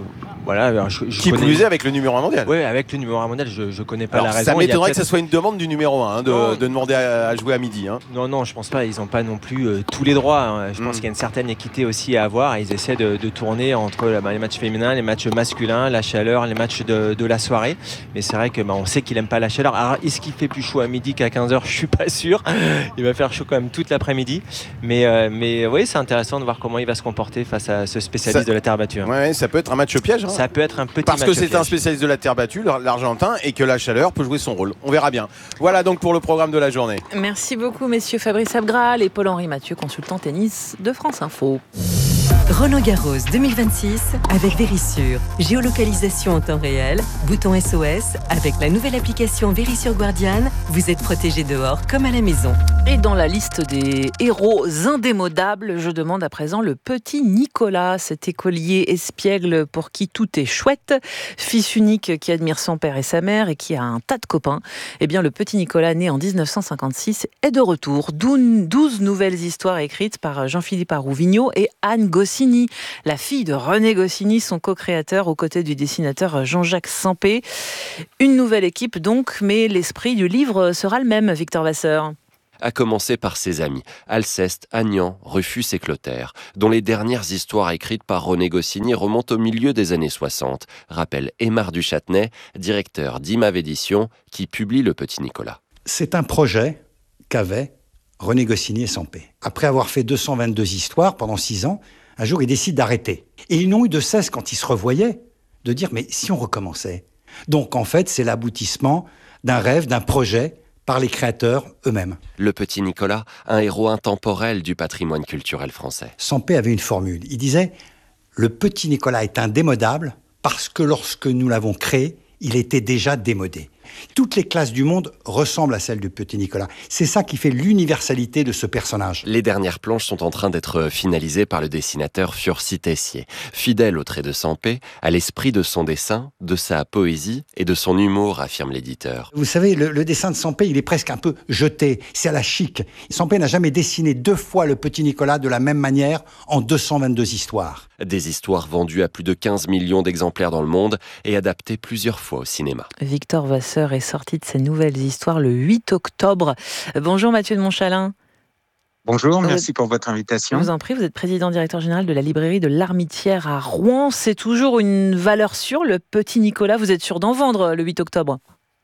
Voilà, alors je, je Qui connais... plus est avec le numéro un mondial. Oui, avec le numéro un mondial, je ne connais pas alors, la raison. Ça m'étonnerait peut-être... que ce soit une demande du numéro un, hein, de, de demander à, à jouer à midi. Hein. Non, non, je pense pas. Ils n'ont pas non plus euh, tous les droits. Hein. Je mm. pense qu'il y a une certaine équité aussi à avoir. Et ils essaient de, de tourner entre bah, les matchs féminins, les matchs masculins, la chaleur, les matchs de, de la soirée. Mais c'est vrai que bah, on sait qu'il n'aime pas la chaleur. Alors, est-ce qu'il fait plus chaud à midi qu'à quinze heures? Je suis pas sûr. Il va faire chaud quand même toute l'après-midi. Mais, euh, mais oui, c'est intéressant de voir comment il va se comporter face à ce spécialiste ça, de la terre battue. Hein. Ouais, ça peut être un match piège. Hein. Ça peut être un petit Parce match que c'est piège. un spécialiste de la terre battue, l'Argentin, et que la chaleur peut jouer son rôle. On verra bien. Voilà donc pour le programme de la journée. Merci beaucoup, messieurs Fabrice Abgral et Paul-Henri Mathieu, consultant tennis de France Info. Roland Garros deux mille vingt-six avec Vérissure. Géolocalisation en temps réel, bouton S O S. Avec la nouvelle application Vérissure Guardian, vous êtes protégé dehors comme à la maison. Et dans la liste des héros indémodables, je demande à présent le petit Nicolas, cet écolier espiègle pour qui tout est chouette, fils unique qui admire son père et sa mère et qui a un tas de copains. Eh bien, le petit Nicolas, né en dix-neuf cent cinquante-six, est de retour. douze nouvelles histoires écrites par Jean-Philippe Arouvigno et Anne Goscinny. La fille de René Goscinny, son co-créateur, aux côtés du dessinateur Jean-Jacques Sempé. Une nouvelle équipe donc, mais l'esprit du livre sera le même, Victor Vasseur. À commencer par ses amis, Alceste, Agnan, Rufus et Clotaire, dont les dernières histoires écrites par René Goscinny remontent au milieu des années soixante, rappelle Aymar Duchâtenay, directeur d'I M A V Éditions, qui publie Le Petit Nicolas. C'est un projet qu'avaient René Goscinny et Sempé. Après avoir fait deux cent vingt-deux histoires pendant six ans, un jour ils décident d'arrêter. Et ils n'ont eu de cesse, quand ils se revoyaient, de dire « mais si on recommençait ?» Donc en fait, c'est l'aboutissement d'un rêve, d'un projet, par les créateurs eux-mêmes. Le Petit Nicolas, un héros intemporel du patrimoine culturel français. Sempé avait une formule. Il disait « Le Petit Nicolas est indémodable parce que lorsque nous l'avons créé, il était déjà démodé. » Toutes les classes du monde ressemblent à celles du Petit Nicolas. C'est ça qui fait l'universalité de ce personnage. Les dernières planches sont en train d'être finalisées par le dessinateur Furcy Tessier. Fidèle au trait de Sempé, à l'esprit de son dessin, de sa poésie et de son humour, affirme l'éditeur. Vous savez, le, le dessin de Sempé, il est presque un peu jeté. C'est à la chic. Sempé n'a jamais dessiné deux fois le Petit Nicolas de la même manière en deux cent vingt-deux histoires. Des histoires vendues à plus de quinze millions d'exemplaires dans le monde et adaptées plusieurs fois au cinéma. Victor Vasseur est sorti de ses nouvelles histoires le huit octobre. Bonjour Mathieu de Montchalin. Bonjour, vous merci êtes... pour votre invitation. Je vous en prie, vous êtes président directeur général de la librairie de l'Armitière à Rouen. C'est toujours une valeur sûre, le Petit Nicolas. Vous êtes sûr d'en vendre le huit octobre?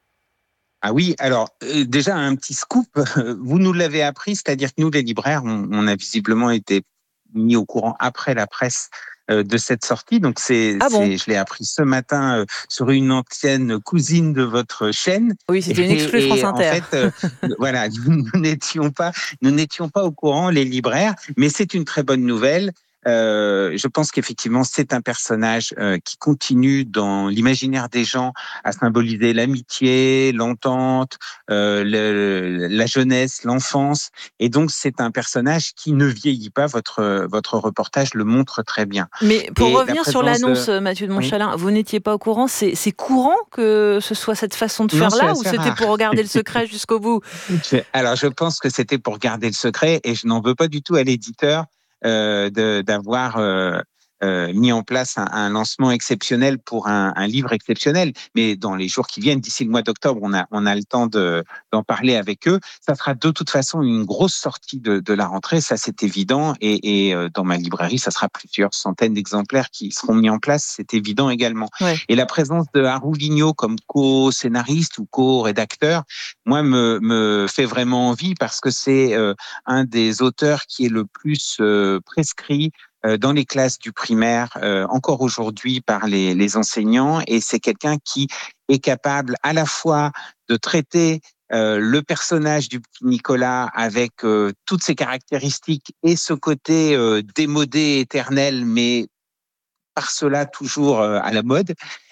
Ah oui, alors euh, déjà un petit scoop. Vous nous l'avez appris, c'est-à-dire que nous les libraires, on, on a visiblement été mis au courant après la presse de cette sortie. Donc, c'est, ah bon c'est, je l'ai appris ce matin euh, sur une ancienne cousine de votre chaîne. Oui, c'était une exclue France Inter. En fait, euh, voilà, nous n'étions pas, nous n'étions pas au courant, les libraires, mais c'est une très bonne nouvelle. Euh, je pense qu'effectivement, c'est un personnage euh, qui continue dans l'imaginaire des gens à symboliser l'amitié, l'entente, euh, le, la jeunesse, l'enfance. Et donc, c'est un personnage qui ne vieillit pas. Votre, votre reportage le montre très bien. Mais pour Et revenir sur l'annonce, de... Mathieu de Montchalin, oui. Vous n'étiez pas au courant. C'est, c'est courant que ce soit cette façon de faire non, là, ou c'était rare. Pour garder le secret jusqu'au bout? Alors, je pense que c'était pour garder le secret, et je n'en veux pas du tout à l'éditeur. Euh, de, d'avoir euh, euh, mis en place un, un lancement exceptionnel pour un, un livre exceptionnel. Mais dans les jours qui viennent, d'ici le mois d'octobre, on a, on a le temps de, d'en parler avec eux. Ça sera de toute façon une grosse sortie de, de la rentrée, ça c'est évident. Et, et euh, dans ma librairie, ça sera plusieurs centaines d'exemplaires qui seront mis en place, c'est évident également. Ouais. Et la présence de Arouvigno comme co-scénariste ou co-rédacteur, moi, me, me fait vraiment envie parce que c'est euh, un des auteurs qui est le plus euh, prescrit euh, dans les classes du primaire, euh, encore aujourd'hui par les, les enseignants. Et c'est quelqu'un qui est capable à la fois de traiter euh, le personnage du petit Nicolas avec euh, toutes ses caractéristiques et ce côté euh, démodé, éternel, mais par cela toujours euh, à la mode.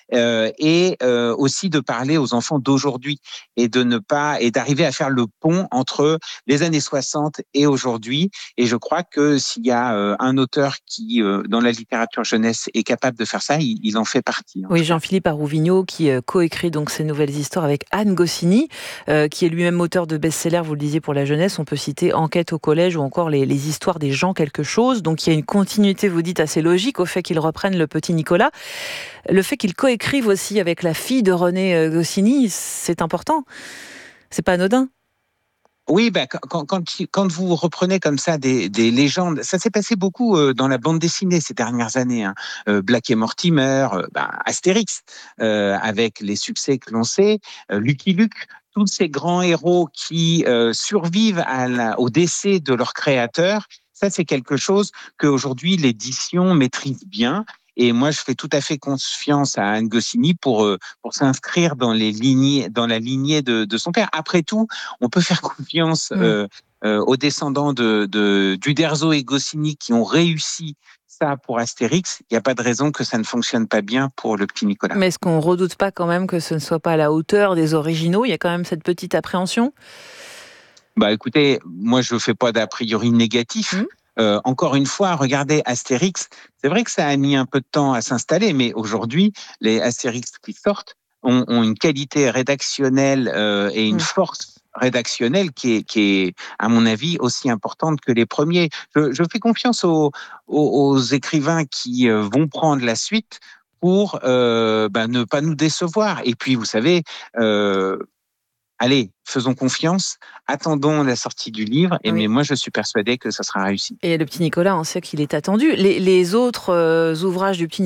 euh, et euh, aussi de parler aux enfants d'aujourd'hui et de ne pas et d'arriver à faire le pont entre les années soixante et aujourd'hui. Et je crois que s'il y a euh, un auteur qui, euh, dans la littérature jeunesse, est capable de faire ça, il, il en fait partie. Oui, Jean-Philippe Arouvigno qui euh, coécrit donc ces nouvelles histoires avec Anne Goscinny, euh, qui est lui-même auteur de best-sellers, vous le disiez, pour la jeunesse. On peut citer Enquête au collège ou encore les, les histoires des gens quelque chose. Donc il y a une continuité, vous dites, assez logique au fait qu'il reprenne le petit Nicolas. Le fait qu'il coécrive aussi avec la fille de René Goscinny, c'est important. C'est pas anodin. Oui, ben, quand, quand, quand vous reprenez comme ça des, des légendes, ça s'est passé beaucoup euh, dans la bande dessinée ces dernières années. Hein. Euh, Black et Mortimer, euh, ben, Astérix, euh, avec les succès que l'on sait, euh, Lucky Luke, tous ces grands héros qui euh, survivent à la, au décès de leur créateur, ça c'est quelque chose qu'aujourd'hui l'édition maîtrise bien. Et moi, je fais tout à fait confiance à Anne Goscinny pour euh, pour s'inscrire dans les lignées, dans la lignée de, de son père. Après tout, on peut faire confiance euh, euh, aux descendants de, de d'Uderzo et Goscinny qui ont réussi ça pour Astérix. Il n'y a pas de raison que ça ne fonctionne pas bien pour le petit Nicolas. Mais est-ce qu'on redoute pas quand même que ce ne soit pas à la hauteur des originaux ? Il y a quand même cette petite appréhension. Bah, écoutez, moi, je fais pas d'a priori négatif. Mmh. Euh, encore une fois, regardez Astérix. C'est vrai que ça a mis un peu de temps à s'installer, mais aujourd'hui, les Astérix qui sortent ont, ont une qualité rédactionnelle euh, et une mmh. force rédactionnelle qui est, qui est, à mon avis, aussi importante que les premiers. Je, je fais confiance aux, aux, aux écrivains qui euh, vont prendre la suite pour euh, ben, ne pas nous décevoir. Et puis, vous savez... Euh, Allez, faisons confiance, attendons la sortie du livre, et oui. mais moi je suis persuadée que ça sera réussi. Et le petit Nicolas, on sait qu'il est attendu. Les, les autres euh, ouvrages du petit